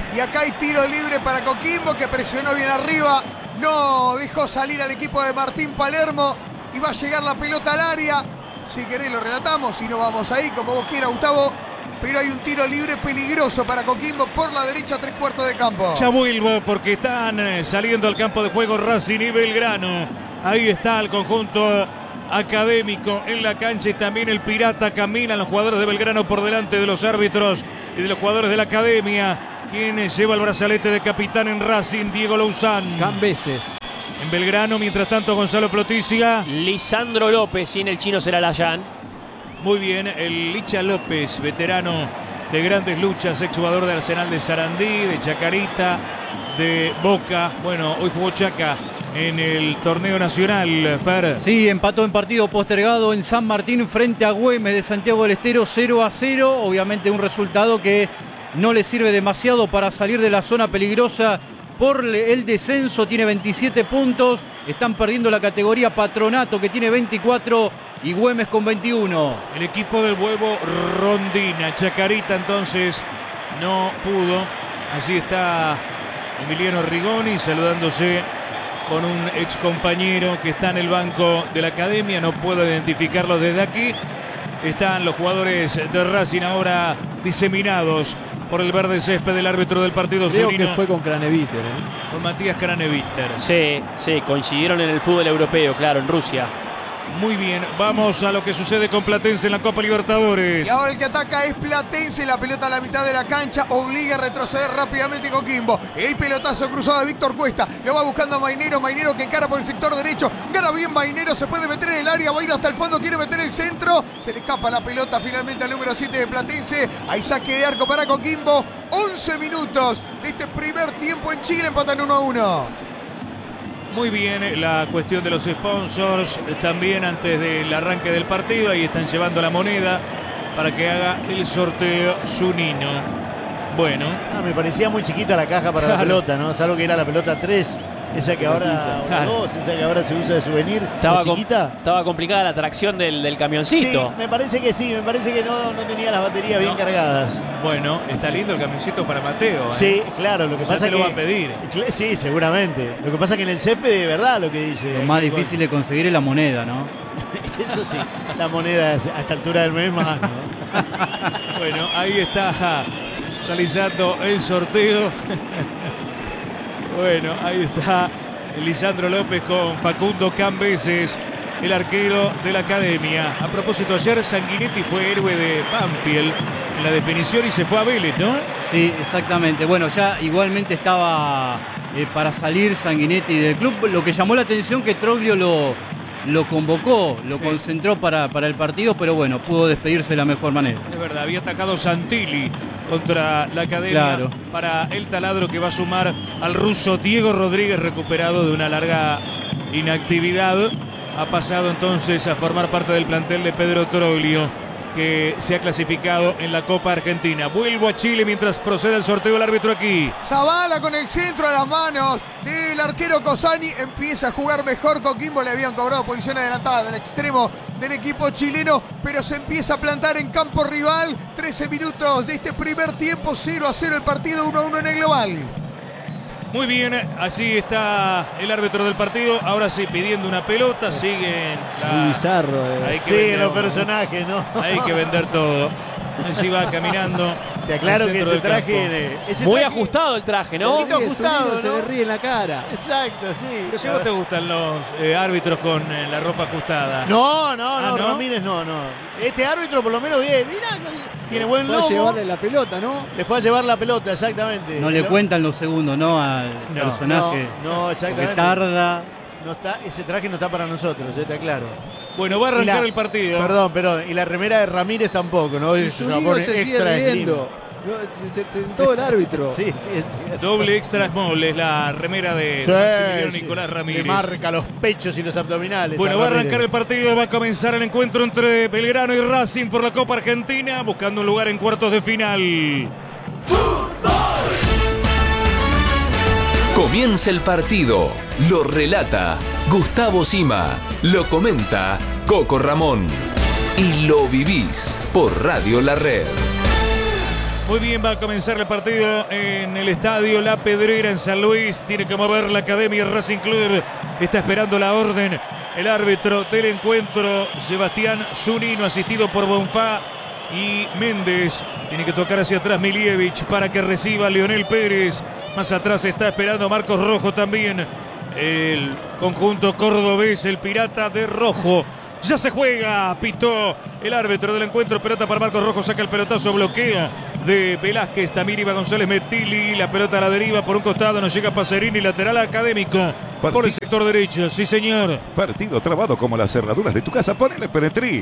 Y acá hay tiro libre para Coquimbo, que presionó bien arriba. No dejó salir al equipo de Martín Palermo. Y va a llegar la pelota al área. Si querés lo relatamos, si no vamos ahí, como vos quieras, Gustavo. Pero hay un tiro libre peligroso para Coquimbo por la derecha, 3/4 de campo. Ya vuelvo porque están saliendo al campo de juego Racing y Belgrano. Ahí está el conjunto académico en la cancha y también el Pirata. Caminan los jugadores de Belgrano por delante de los árbitros y de los jugadores de la academia. Quien lleva el brazalete de capitán en Racing, Diego Louzán. Cambeses. En Belgrano, mientras tanto, Gonzalo Ploticia. Lisandro López sin el chino Celarayán. Muy bien, el Licha López, veterano de grandes luchas, exjugador de Arsenal de Sarandí, de Chacarita, de Boca. Bueno, hoy jugó Chaca en el torneo nacional, Fer. Sí, empató en partido postergado en San Martín frente a Güemes de Santiago del Estero, 0-0. Obviamente un resultado que no le sirve demasiado para salir de la zona peligrosa por el descenso. Tiene 27 puntos. Están perdiendo la categoría Patronato, que tiene 24, y Güemes con 21. El equipo del Huevo Rondina. Chacarita entonces no pudo. Allí está Emiliano Rigoni saludándose con un ex compañero que está en el banco de la academia. No puedo identificarlo desde aquí. Están los jugadores de Racing ahora diseminados por el verde césped del árbitro del partido. Creo Zunino, que fue con Craneviter, con Matías Craneviter. Sí, coincidieron en el fútbol europeo, claro, en Rusia. Muy bien, vamos a lo que sucede con Platense en la Copa Libertadores. Y ahora el que ataca es Platense, la pelota a la mitad de la cancha, obliga a retroceder rápidamente Coquimbo. El pelotazo cruzado de Víctor Cuesta, lo va buscando a Mainero, Mainero que encara por el sector derecho, gana bien Mainero, se puede meter en el área, va a ir hasta el fondo, quiere meter el centro, se le escapa la pelota finalmente al número 7 de Platense. Hay saque de arco para Coquimbo, 11 minutos de este primer tiempo en Chile, empatan 1-1. Muy bien, la cuestión de los sponsors también antes del arranque del partido. Ahí están llevando la moneda para que haga el sorteo Zunino. Bueno. Me parecía muy chiquita la caja para la pelota, ¿no? Salvo que era la pelota 3. Esa que ahora, o 2, esa que ahora se usa de souvenir. Estaba chiquita. Estaba complicada la tracción del camioncito. Sí, me parece que no tenía las baterías bien cargadas. Bueno, está lindo el camioncito para Mateo. Sí, claro, lo que pasa es que lo va a pedir. Sí, seguramente. Lo que pasa es que en el césped de verdad lo que dice. Lo más difícil de conseguir es la moneda, ¿no? Eso sí, la moneda a esta altura del mes más, ¿no? Bueno, ahí está realizando el sorteo. Bueno, ahí está Lisandro López con Facundo Cambeses, el arquero de la academia. A propósito, ayer Sanguinetti fue héroe de Banfield en la definición y se fue a Vélez, ¿no? Sí, exactamente. Bueno, ya igualmente estaba para salir Sanguinetti del club. Lo que llamó la atención que Troglio lo convocó, lo concentró para el partido, pero bueno, pudo despedirse de la mejor manera. Es verdad, había atacado Santilli contra la academia, claro, para el taladro que va a sumar al ruso Diego Rodríguez, recuperado de una larga inactividad. Ha pasado entonces a formar parte del plantel de Pedro Troglio, que se ha clasificado en la Copa Argentina. Vuelvo a Chile mientras procede el sorteo del árbitro aquí. Zavala con el centro a las manos del arquero Cosani. Empieza a jugar mejor. Coquimbo le habían cobrado posición adelantada del extremo del equipo chileno, pero se empieza a plantar en campo rival. 13 minutos de este primer tiempo, 0-0 el partido, 1-1 en el global. Muy bien, allí está el árbitro del partido. Ahora sí, pidiendo una pelota. Siguen muy bizarro. Siguen los personajes, ¿no? Hay que vender todo. Allí va caminando. Te aclaro que ese traje... Muy ajustado el traje, ¿no? Un ajustado, ¿no? Se le ríe en la cara. Exacto, sí. Pero si a vos te gustan los árbitros con la ropa ajustada. No, Ramírez no. Este árbitro por lo menos bien. Mirá, tiene buen lomo. Fue a llevarle la pelota, ¿no? Le fue a llevar la pelota, exactamente. No le cuentan los segundos, ¿no? Al personaje. No, exactamente. Que tarda. No está, ese traje no está para nosotros, está claro. Bueno, va a arrancar el partido. Perdón. Y la remera de Ramírez tampoco, ¿no? Se la pone extra riendo. Se tentó el árbitro. Sí. Doble extra small es la remera de Maximiliano Nicolás Ramírez. Le marca los pechos y los abdominales. Bueno, va a arrancar el partido. Va a comenzar el encuentro entre Belgrano y Racing por la Copa Argentina, buscando un lugar en cuartos de final. Comienza el partido. Lo relata Gustavo Sima. Lo comenta Coco Ramón. Y lo vivís por Radio La Red. Muy bien, va a comenzar el partido en el estadio La Pedrera en San Luis. Tiene que mover la Academia Racing Club. Está esperando la orden. El árbitro del encuentro, Sebastián Zunino, asistido por Bonfá y Méndez. Tiene que tocar hacia atrás Milievich para que reciba Leonel Pérez. Más atrás está esperando Marcos Rojo también. El conjunto cordobés, el Pirata de Rojo. Ya se juega, pitó el árbitro del encuentro, pelota para Marcos Rojo, saca el pelotazo, bloquea de Velázquez, también iba González Metilli, la pelota a la deriva por un costado, nos llega Pacerini, lateral Académico, por el sector derecho, sí señor. Partido trabado como las cerraduras de tu casa, ponele Penetrí.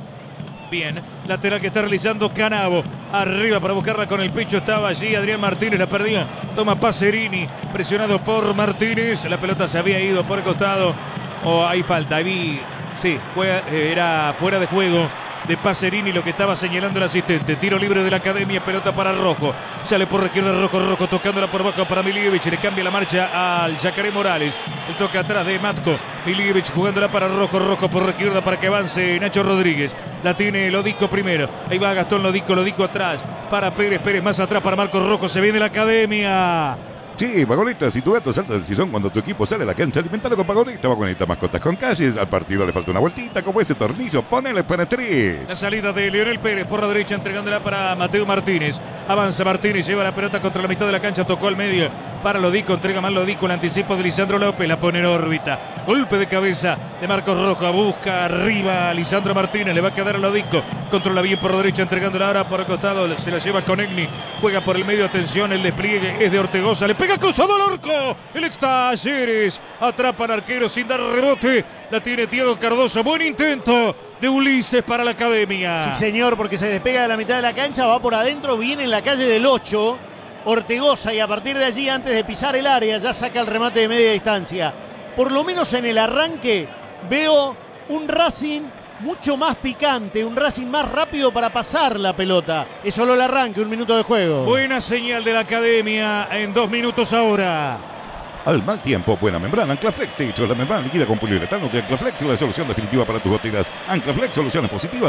Bien, lateral que está realizando Canavo, arriba para buscarla con el pecho, estaba allí Adrián Martínez, la perdía, toma Pacerini, presionado por Martínez, la pelota se había ido por el costado, hay falta, ahí sí, era fuera de juego de Pacerini lo que estaba señalando el asistente. Tiro libre de la Academia, pelota para Rojo. Sale por la izquierda Rojo tocándola por bajo para Milievich. Le cambia la marcha al Yacaré Morales. El toque atrás de Matko. Milievich jugándola para Rojo por la izquierda para que avance Nacho Rodríguez. La tiene Lodico primero. Ahí va Gastón Lodico atrás para Pérez más atrás para Marcos Rojo. Se viene la Academia. Sí, Vagoneta, si tu gato salta del sillón cuando tu equipo sale a la cancha, alimentalo con Vagoneta, Vagoneta, mascotas con calles. Al partido le falta una vueltita, como ese tornillo, ponele Penetrí. La salida de Leonel Pérez por la derecha, entregándola para Mateo Martínez. Avanza Martínez, lleva la pelota contra la mitad de la cancha, tocó al medio para Lodico, entrega mal Lodico, el anticipo de Lisandro López, la pone en órbita. Golpe de cabeza de Marcos Rojo, busca arriba a Lisandro Martínez, le va a quedar a Lodico, controla bien por la derecha, entregándola ahora por el costado, se la lleva con Egni, juega por el medio, atención, el despliegue es de Ortegoza, le pega cruzado al arco, el ex Talleres, atrapa al arquero sin dar rebote, la tiene Thiago Cardoso, buen intento de Ulises para la Academia. Sí señor, porque se despega de la mitad de la cancha, va por adentro, viene en la calle del 8, Ortegoza, y a partir de allí, antes de pisar el área, ya saca el remate de media distancia. Por lo menos en el arranque veo un Racing mucho más picante, un Racing más rápido para pasar la pelota. Es solo el arranque, 1 minuto de juego. Buena señal de la Academia en 2 minutos ahora. Al mal tiempo, buena membrana. Anclaflex te hecho la membrana líquida con poliuretano de Anclaflex, la solución definitiva para tus goteras. Anclaflex, soluciones positivas,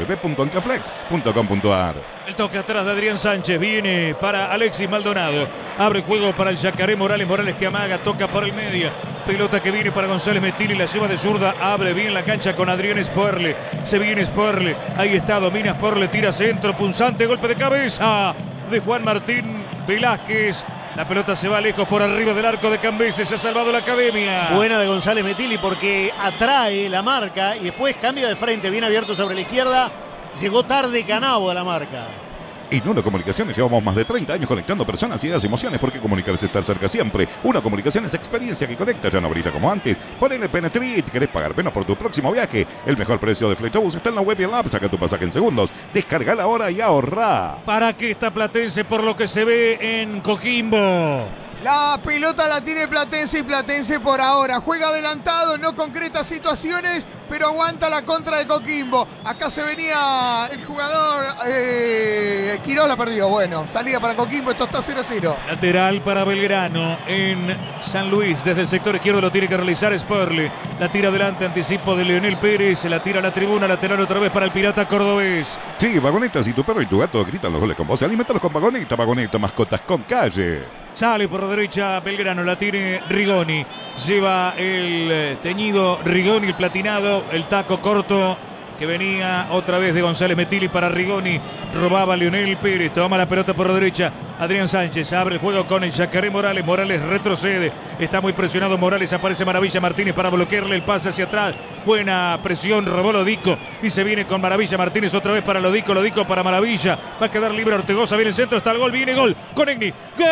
www.anclaflex.com.ar. El toque atrás de Adrián Sánchez, viene para Alexis Maldonado. Abre juego para el Yacaré Morales, que amaga, toca por el medio. Pelota que viene para González Metilli, la lleva de zurda, abre bien la cancha con Adrián Sporle. Se viene Sporle, ahí está, domina Sporle, tira centro, punzante, golpe de cabeza de Juan Martín Velázquez. La pelota se va lejos por arriba del arco de Cambeses. Se ha salvado la Academia. Buena de González Metilli porque atrae la marca y después cambia de frente. Bien abierto sobre la izquierda. Llegó tarde Canavo a la marca. En Uno Comunicaciones llevamos más de 30 años conectando personas, ideas y emociones. Porque comunicar es estar cerca siempre. Una Comunicación es experiencia que conecta, ya no brilla como antes. Ponele Penetrí, ¿querés pagar menos por tu próximo viaje? El mejor precio de Flechabus está en la web y en la app. Saca tu pasaje en segundos. Descargala ahora y ahorrá. ¿Para qué está Platense por lo que se ve en Coquimbo? La pelota la tiene Platense y Platense por ahora juega adelantado, no concreta situaciones, pero aguanta la contra de Coquimbo. Acá se venía el jugador Quiroz, la perdió. Bueno, salida para Coquimbo, esto está 0-0. Lateral para Belgrano en San Luis. Desde el sector izquierdo lo tiene que realizar Sporle. La tira adelante, anticipo de Leonel Pérez. Se la tira a la tribuna, lateral otra vez para el Pirata cordobés. Sí, Vagoneta, si tu perro y tu gato gritan los goles con vos, alimentalos con Vagoneta, Vagoneta, mascotas con calle. Sale por la derecha Belgrano, la tiene Rigoni. Lleva el teñido Rigoni, el platinado, el taco corto que venía otra vez de González Metilli para Rigoni. Robaba Leonel Pérez, toma la pelota por la derecha. Adrián Sánchez abre el juego con el Yacaré Morales. Morales retrocede, está muy presionado Morales. Aparece Maravilla Martínez para bloquearle el pase hacia atrás. Buena presión, robó Lodico y se viene con Maravilla Martínez otra vez para Lodico. Lodico para Maravilla. Va a quedar libre Ortegoza. Viene el centro, está el gol, viene gol con Egni. ¡Gol!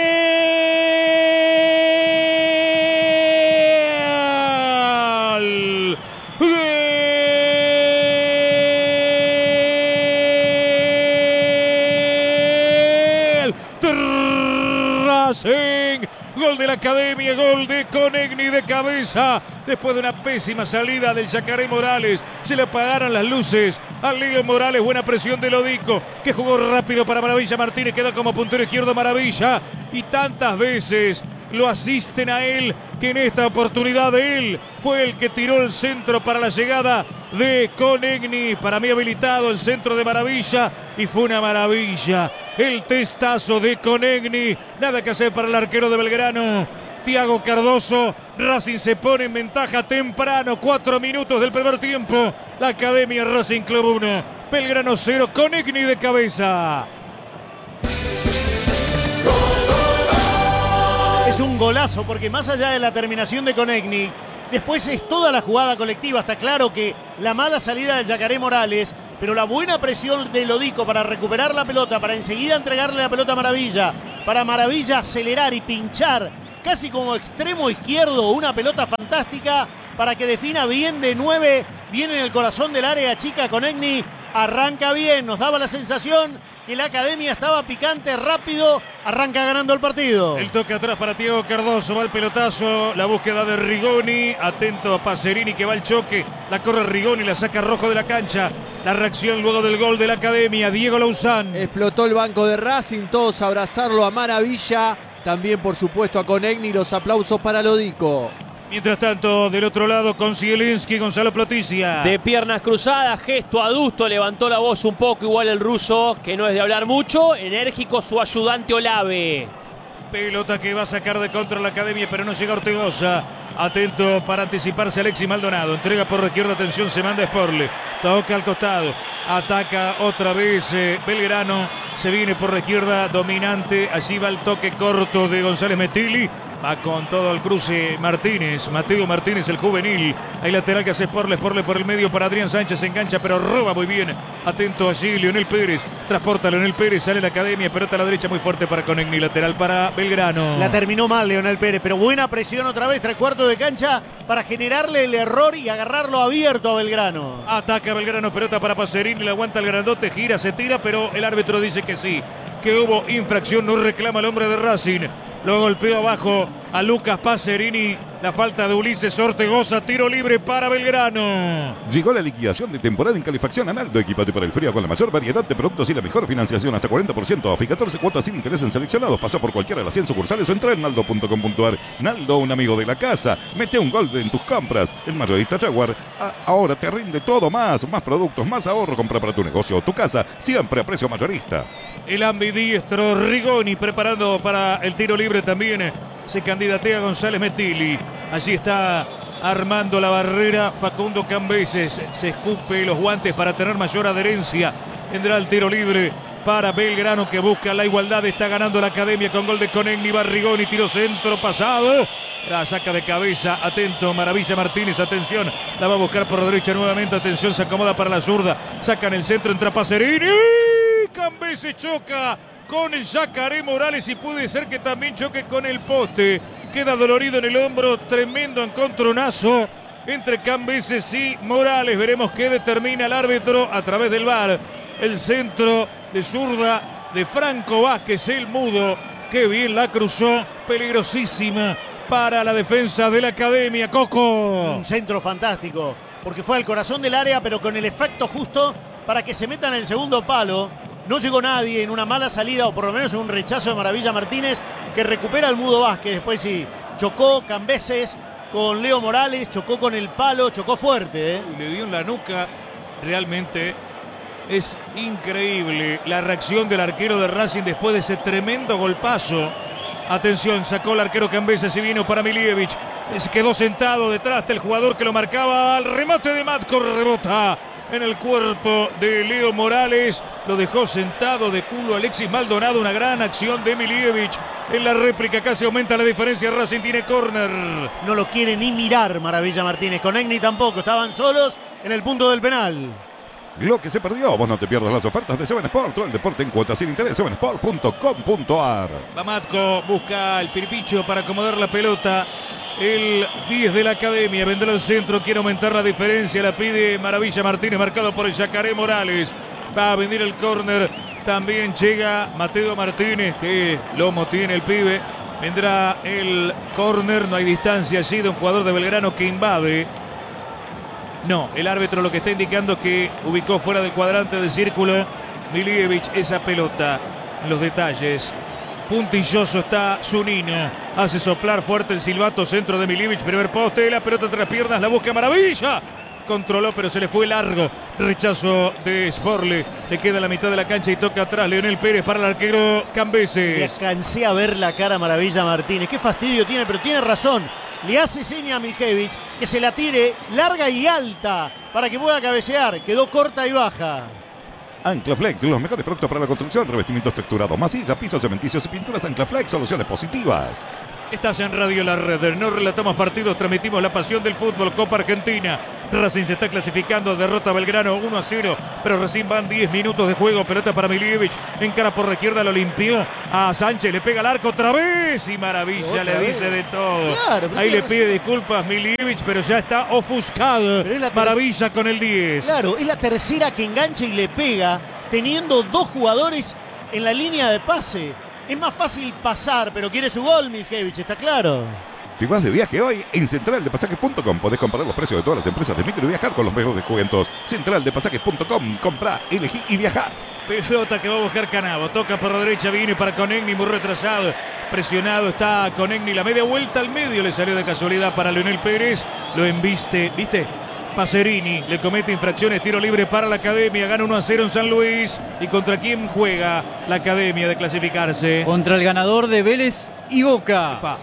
Gol de la Academia, gol de Conegni de cabeza. Después de una pésima salida del Yacaré Morales, se le apagaron las luces al Leo Morales. Buena presión de Lodico, que jugó rápido para Maravilla Martínez. Queda como puntero izquierdo Maravilla. Y tantas veces lo asisten a él, que que en esta oportunidad él fue el que tiró el centro para la llegada de Konechny. Para mí habilitado el centro de Maravilla y fue una maravilla. El testazo de Konechny. Nada que hacer para el arquero de Belgrano. Thiago Cardoso. Racing se pone en ventaja temprano. 4 minutos del primer tiempo. La Academia Racing Club 1. Belgrano 0. Konechny de cabeza. Es un golazo porque más allá de la terminación de Konechny, después es toda la jugada colectiva. Está claro que la mala salida de Yacaré Morales, pero la buena presión de Lodico para recuperar la pelota, para enseguida entregarle la pelota a Maravilla, para Maravilla acelerar y pinchar casi como extremo izquierdo, una pelota fantástica para que defina bien de 9, bien en el corazón del área chica. Konechny arranca bien, nos daba la sensación que la Academia estaba picante, rápido, arranca ganando el partido. El toque atrás para Thiago Cardoso, va el pelotazo, la búsqueda de Rigoni, atento a Pacerini que va al choque, la corre Rigoni, la saca Rojo de la cancha, la reacción luego del gol de la Academia, Diego Lauzán. Explotó el banco de Racing, todos a abrazarlo a Maravilla, también por supuesto a Konechny, los aplausos para Lodico. Mientras tanto, del otro lado con Zielinski, Gonzalo Plotizia. De piernas cruzadas, gesto adusto, levantó la voz un poco, igual el ruso, que no es de hablar mucho. Enérgico su ayudante Olave. Pelota que va a sacar de contra la Academia, pero no llega Ortegoza. Atento para anticiparse Alexis Maldonado. Entrega por la izquierda, atención, se manda Sporle. Toca al costado. Ataca otra vez Belgrano. Se viene por la izquierda, dominante. Allí va el toque corto de González Metilli. Va con todo al cruce Martínez, Mateo Martínez, el juvenil. Hay lateral que hace Sporle por el medio para Adrián Sánchez, se engancha pero roba muy bien. Atento allí Leonel Pérez, transporta a Leonel Pérez, sale la Academia, pelota a la derecha muy fuerte para Konechny, lateral para Belgrano. La terminó mal Leonel Pérez, pero buena presión otra vez, 3/4 de cancha para generarle el error y agarrarlo abierto a Belgrano. Ataca Belgrano, pelota para Pacerini, la aguanta el grandote, gira, se tira, pero el árbitro dice que sí, que hubo infracción, no reclama el hombre de Racing. Lo golpeó abajo a Lucas Pacerini. La falta de Ulises Ortegoza. Tiro libre para Belgrano. Llegó la liquidación de temporada en calefacción Analdo. Equipate para el frío con la mayor variedad de productos y la mejor financiación. Hasta 40% off y 14 cuotas sin interés en seleccionados. Pasa por cualquiera de las 100 sucursales o entra en naldo.com.ar. Naldo, un amigo de la casa. Mete un gol en tus compras. El mayorista Jaguar ahora te rinde todo más. Más productos, más ahorro. Compra para tu negocio o tu casa. Siempre a precio mayorista. El ambidiestro Rigoni preparando para el tiro libre también. Se candidatea González Metilli. Allí está armando la barrera Facundo Cambeses. Se escupe los guantes para tener mayor adherencia. Vendrá el tiro libre para Belgrano que busca la igualdad. Está ganando la Academia con gol de Konechny. Va Rigoni, tiro centro pasado. La saca de cabeza, atento, Maravilla Martínez, atención. La va a buscar por la derecha nuevamente. Atención, se acomoda para la zurda. Sacan el centro, entra Pacerini. Cambeses choca con el Yacaré Morales y puede ser que también choque con el poste. Queda dolorido en el hombro, tremendo encontronazo entre Cambeses y Morales. Veremos qué determina el árbitro a través del VAR. El centro de zurda de Franco Vázquez, el mudo. Qué bien la cruzó, peligrosísima para la defensa de la Academia. Coco. Un centro fantástico, porque fue al corazón del área, pero con el efecto justo para que se metan en el segundo palo. No llegó nadie en una mala salida o por lo menos en un rechazo de Maravilla Martínez que recupera al mudo Vázquez. Después sí, chocó Cambeses con Leo Morales, chocó con el palo, chocó fuerte. Le dio en la nuca, realmente es increíble la reacción del arquero de Racing después de ese tremendo golpazo. Atención, sacó el arquero Cambeses y vino para Milievich. Se quedó sentado detrás del jugador que lo marcaba. Al remate de Matko, rebota en el cuerpo de Leo Morales. Lo dejó sentado de culo Alexis Maldonado. Una gran acción de Milievich. En la réplica casi aumenta la diferencia. Racing tiene córner. No lo quiere ni mirar Maravilla Martínez. Konechny tampoco. Estaban solos en el punto del penal. Lo que se perdió, vos no te pierdas las ofertas de Seven Sport. Todo el deporte en cuotas sin interés. sevensport.com.ar. Va Matko, busca el piripicho para acomodar la pelota. El 10 de la Academia vendrá al centro, quiere aumentar la diferencia, la pide Maravilla Martínez, marcado por el Yacaré Morales. Va a venir el córner, también llega Mateo Martínez, que lomo tiene el pibe. Vendrá el córner, no hay distancia allí de un jugador de Belgrano que invade. No, el árbitro lo que está indicando es que ubicó fuera del cuadrante del círculo Milievich esa pelota. En los detalles puntilloso está Zunino. Hace soplar fuerte el silbato, centro de Milivic, primer poste, la pelota entre las piernas, la busca Maravilla. Controló, pero se le fue largo. Rechazo de Sporle. Le queda la mitad de la cancha y toca atrás Leonel Pérez para el arquero Cambeses. Le alcancé a ver la cara a Maravilla Martínez. Qué fastidio tiene, pero tiene razón. Le hace seña a Miljevic que se la tire larga y alta para que pueda cabecear. Quedó corta y baja. Anclaflex, los mejores productos para la construcción, revestimientos texturados, masilla, pisos cementicios y pinturas. Anclaflex, soluciones positivas. Estás en Radio La Red, no relatamos partidos, transmitimos la pasión del fútbol. Copa Argentina, Racing se está clasificando, derrota a Belgrano 1-0, pero recién van 10 minutos de juego. Pelota para Milivic, encara por la izquierda, lo limpió a Sánchez, le pega al arco otra vez y Maravilla le dice de todo. Claro, ahí le pide disculpas Milivic, pero ya está ofuscado. Maravilla con el 10. Claro, es la tercera que engancha y le pega, teniendo dos jugadores en la línea de pase. Es más fácil pasar, pero quiere su gol Miljevic, está claro. Si vas de viaje hoy, en centraldepasajes.com podés comparar los precios de todas las empresas de micro y viajar con los mejores descuentos. Centraldepasajes.com, comprá, elegí y viajá. Pelota que va a buscar Canavo, toca por la derecha, viene para Conegni, muy retrasado, presionado está Conegni, la media vuelta al medio le salió de casualidad para Leonel Pérez, lo embiste, ¿viste? Pacerini le comete infracciones, tiro libre para la Academia, gana 1-0 en San Luis. ¿Y contra quién juega la Academia de clasificarse? Contra el ganador de Vélez y Boca. Epa.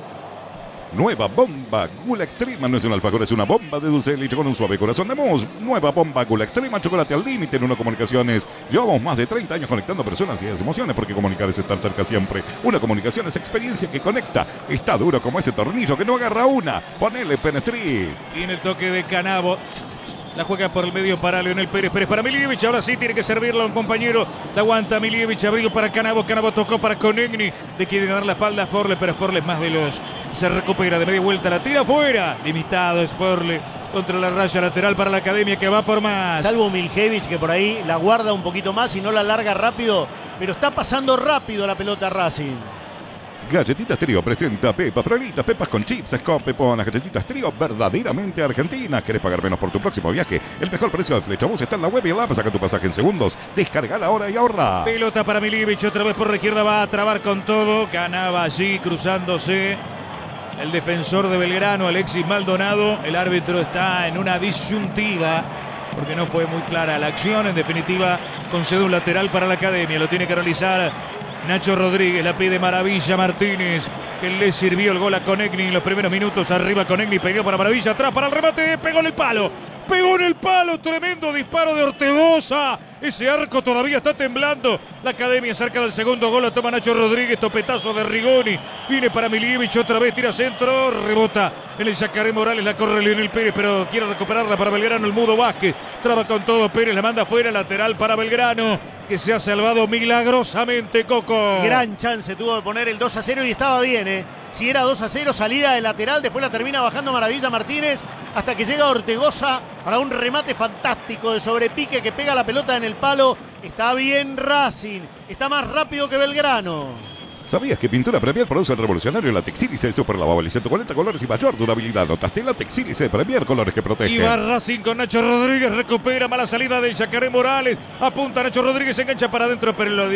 Nueva bomba Gula Extrema, no es un alfajor, es una bomba de dulce de leche con un suave corazón de mousse. Nueva bomba Gula Extrema, chocolate al límite en Uno Comunicaciones. Llevamos más de 30 años conectando personas y emociones, porque comunicar es estar cerca siempre. Una comunicación es experiencia que conecta. Está duro como ese tornillo que no agarra una. Ponele Penetrit. Tiene el toque de Canavo. La juega por el medio para Leonel Pérez. Pérez para Milivic. Ahora sí tiene que servirlo a un compañero. La aguanta Milivic. Abrigo para Canavo. Canavo tocó para Conegni. Le quiere dar la espalda a Sporle, pero Sporle es más veloz. Se recupera de media vuelta. La tira afuera. Limitado Sporle contra la raya lateral para la Academia, que va por más. Salvo Miljevic, que por ahí la guarda un poquito más y no la larga rápido. Pero está pasando rápido la pelota Racing. Galletitas Trío presenta Pepas Frolitas, pepas con chips, escope, pon las galletitas Trío verdaderamente argentinas. ¿Querés pagar menos por tu próximo viaje? El mejor precio de Flechabús está en la web y en la app. Saca tu pasaje en segundos. Descarga ahora y ahorra. Pelota para Milivic, otra vez por la izquierda, va a trabar con todo. Canava allí cruzándose. El defensor de Belgrano, Alexis Maldonado. El árbitro está en una disyuntiva porque no fue muy clara la acción. En definitiva, concede un lateral para la Academia. Lo tiene que realizar Nacho Rodríguez, la pide Maravilla Martínez, que le sirvió el gol a Conegni en los primeros minutos. Arriba Conegni, pegó para Maravilla, atrás para el remate, pegó en el palo. Pegó en el palo, tremendo disparo de Ortegoza. Ese arco todavía está temblando. La Academia cerca del segundo gol, lo toma Nacho Rodríguez, topetazo de Rigoni. Viene para Milivic, otra vez tira centro, rebota en el Yacaré Morales, la corre Leonel Pérez, pero quiere recuperarla para Belgrano el Mudo Vázquez. Traba con todo Pérez, la manda afuera, lateral para Belgrano, que se ha salvado milagrosamente, Coco. Gran chance tuvo de poner el 2-0 y estaba bien, ¿eh? Si era 2-0, salida de lateral, después la termina bajando Maravilla Martínez hasta que llega Ortegoza para un remate fantástico de sobrepique que pega la pelota en el palo. Está bien Racing, está más rápido que Belgrano. ¿Sabías que Pintura Premier produce el revolucionario Latex Sílice Super Lavable 140 colores y mayor durabilidad? Notaste Latex Sílice Premier, colores que protegen. Y va Racing con Nacho Rodríguez, recupera mala salida del Yacaré Morales, apunta Nacho Rodríguez, se engancha para adentro, pero lo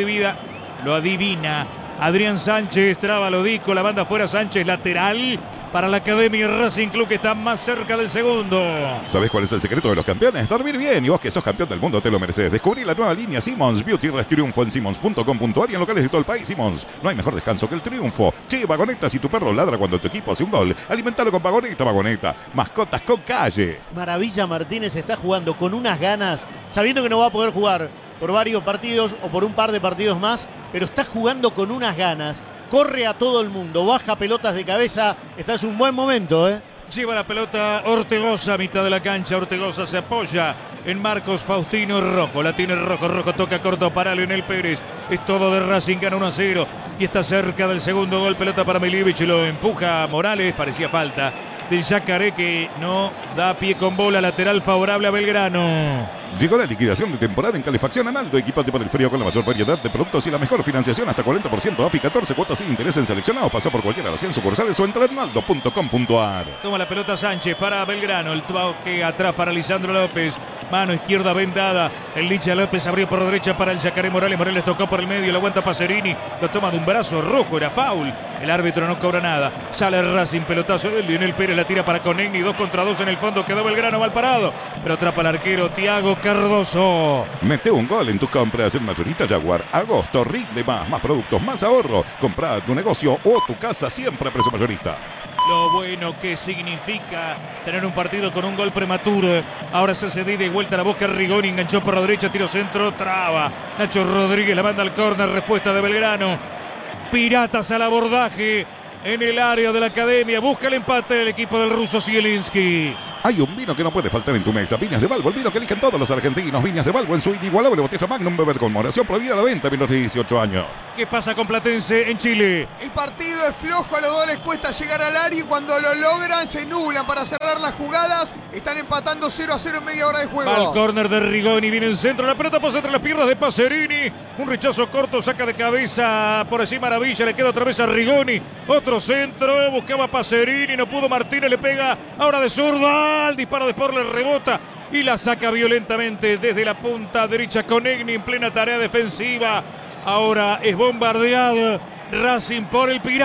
adivina. Adrián Sánchez, traba Lodico, la banda fuera Sánchez, lateral para la Academia Racing Club, que está más cerca del segundo. ¿Sabés cuál es el secreto de los campeones? Dormir bien, y vos que sos campeón del mundo te lo mereces. Descubrí la nueva línea Simmons Beauty Rest Triunfo en simmons.com.ar y en locales de todo el país. Simmons, no hay mejor descanso que el triunfo. Che, Vagoneta, si tu perro ladra cuando tu equipo hace un gol, alimentalo con Vagoneta. Mascotas con calle. Maravilla Martínez está jugando con unas ganas, sabiendo que no va a poder jugar por varios partidos o por un par de partidos más, pero está jugando con unas ganas. Corre a todo el mundo, baja pelotas de cabeza. Está en un buen momento, ¿eh? Lleva la pelota Ortegoza a mitad de la cancha. Ortegoza se apoya en Marcos Faustino Rojo. La tiene Rojo toca corto para Leonel Pérez. Es todo de Racing, gana 1-0 y está cerca del segundo gol. Pelota para Milivic, lo empuja Morales, parecía falta del Yacaré, que no da pie con bola. Lateral favorable a Belgrano. Llegó la liquidación de temporada en calefacción Analdo. Equipate para el frío con la mayor variedad de productos y la mejor financiación hasta 40% off y 14 cuotas sin interés en seleccionados. Pasa por cualquiera de las 100 sucursales o entra en analdo.com.ar. Toma la pelota Sánchez para Belgrano. El toque atrás para Lisandro López. Mano izquierda vendada. El Licha López abrió por derecha para el Yacaré Morales. Morales tocó por el medio. Lo aguanta Pacerini. Lo toma de un brazo rojo. Era foul. El árbitro no cobra nada. Sale Racing. Pelotazo de Lionel Pérez. La tira para Conegni. 2 contra 2 en el fondo. Quedó Belgrano mal parado. Pero atrapa al arquero Thiago Cardoso. Mete un gol en tus compras en Mayorista Jaguar. Agosto rinde más. Más productos, más ahorro. Compra tu negocio o tu casa siempre a precio mayorista. Lo bueno que significa tener un partido con un gol prematuro. Ahora se hace de ida y vuelta a la Boca. Rigoni enganchó por la derecha, tiro centro, traba. Nacho Rodríguez la manda al córner, respuesta de Belgrano. Piratas al abordaje en el área de la academia. Busca el empate del equipo del ruso Zielinski. Hay un vino que no puede faltar en tu mesa. Viñas de Balbo, el vino que eligen todos los argentinos. Viñas de Balbo en su inigualable botella Magnum, beber con moderación, prohibida la venta a menores de 18 años. ¿Qué pasa con Platense en Chile? El partido es flojo, a los dos les cuesta llegar al área y cuando lo logran se nublan para cerrar las jugadas. Están empatando 0-0 en media hora de juego. Va al córner de Rigoni, viene en centro, la pelota pasa entre las piernas de Pacerini. Un rechazo corto, saca de cabeza por allí Maravilla, le queda otra vez a Rigoni. Otro centro, buscaba Pacerini, no pudo Martínez, le pega ahora de zurda. El disparo de Sport le rebota y la saca violentamente desde la punta derecha. Conegni en plena tarea defensiva. Ahora es bombardeado Racing por el Pirata.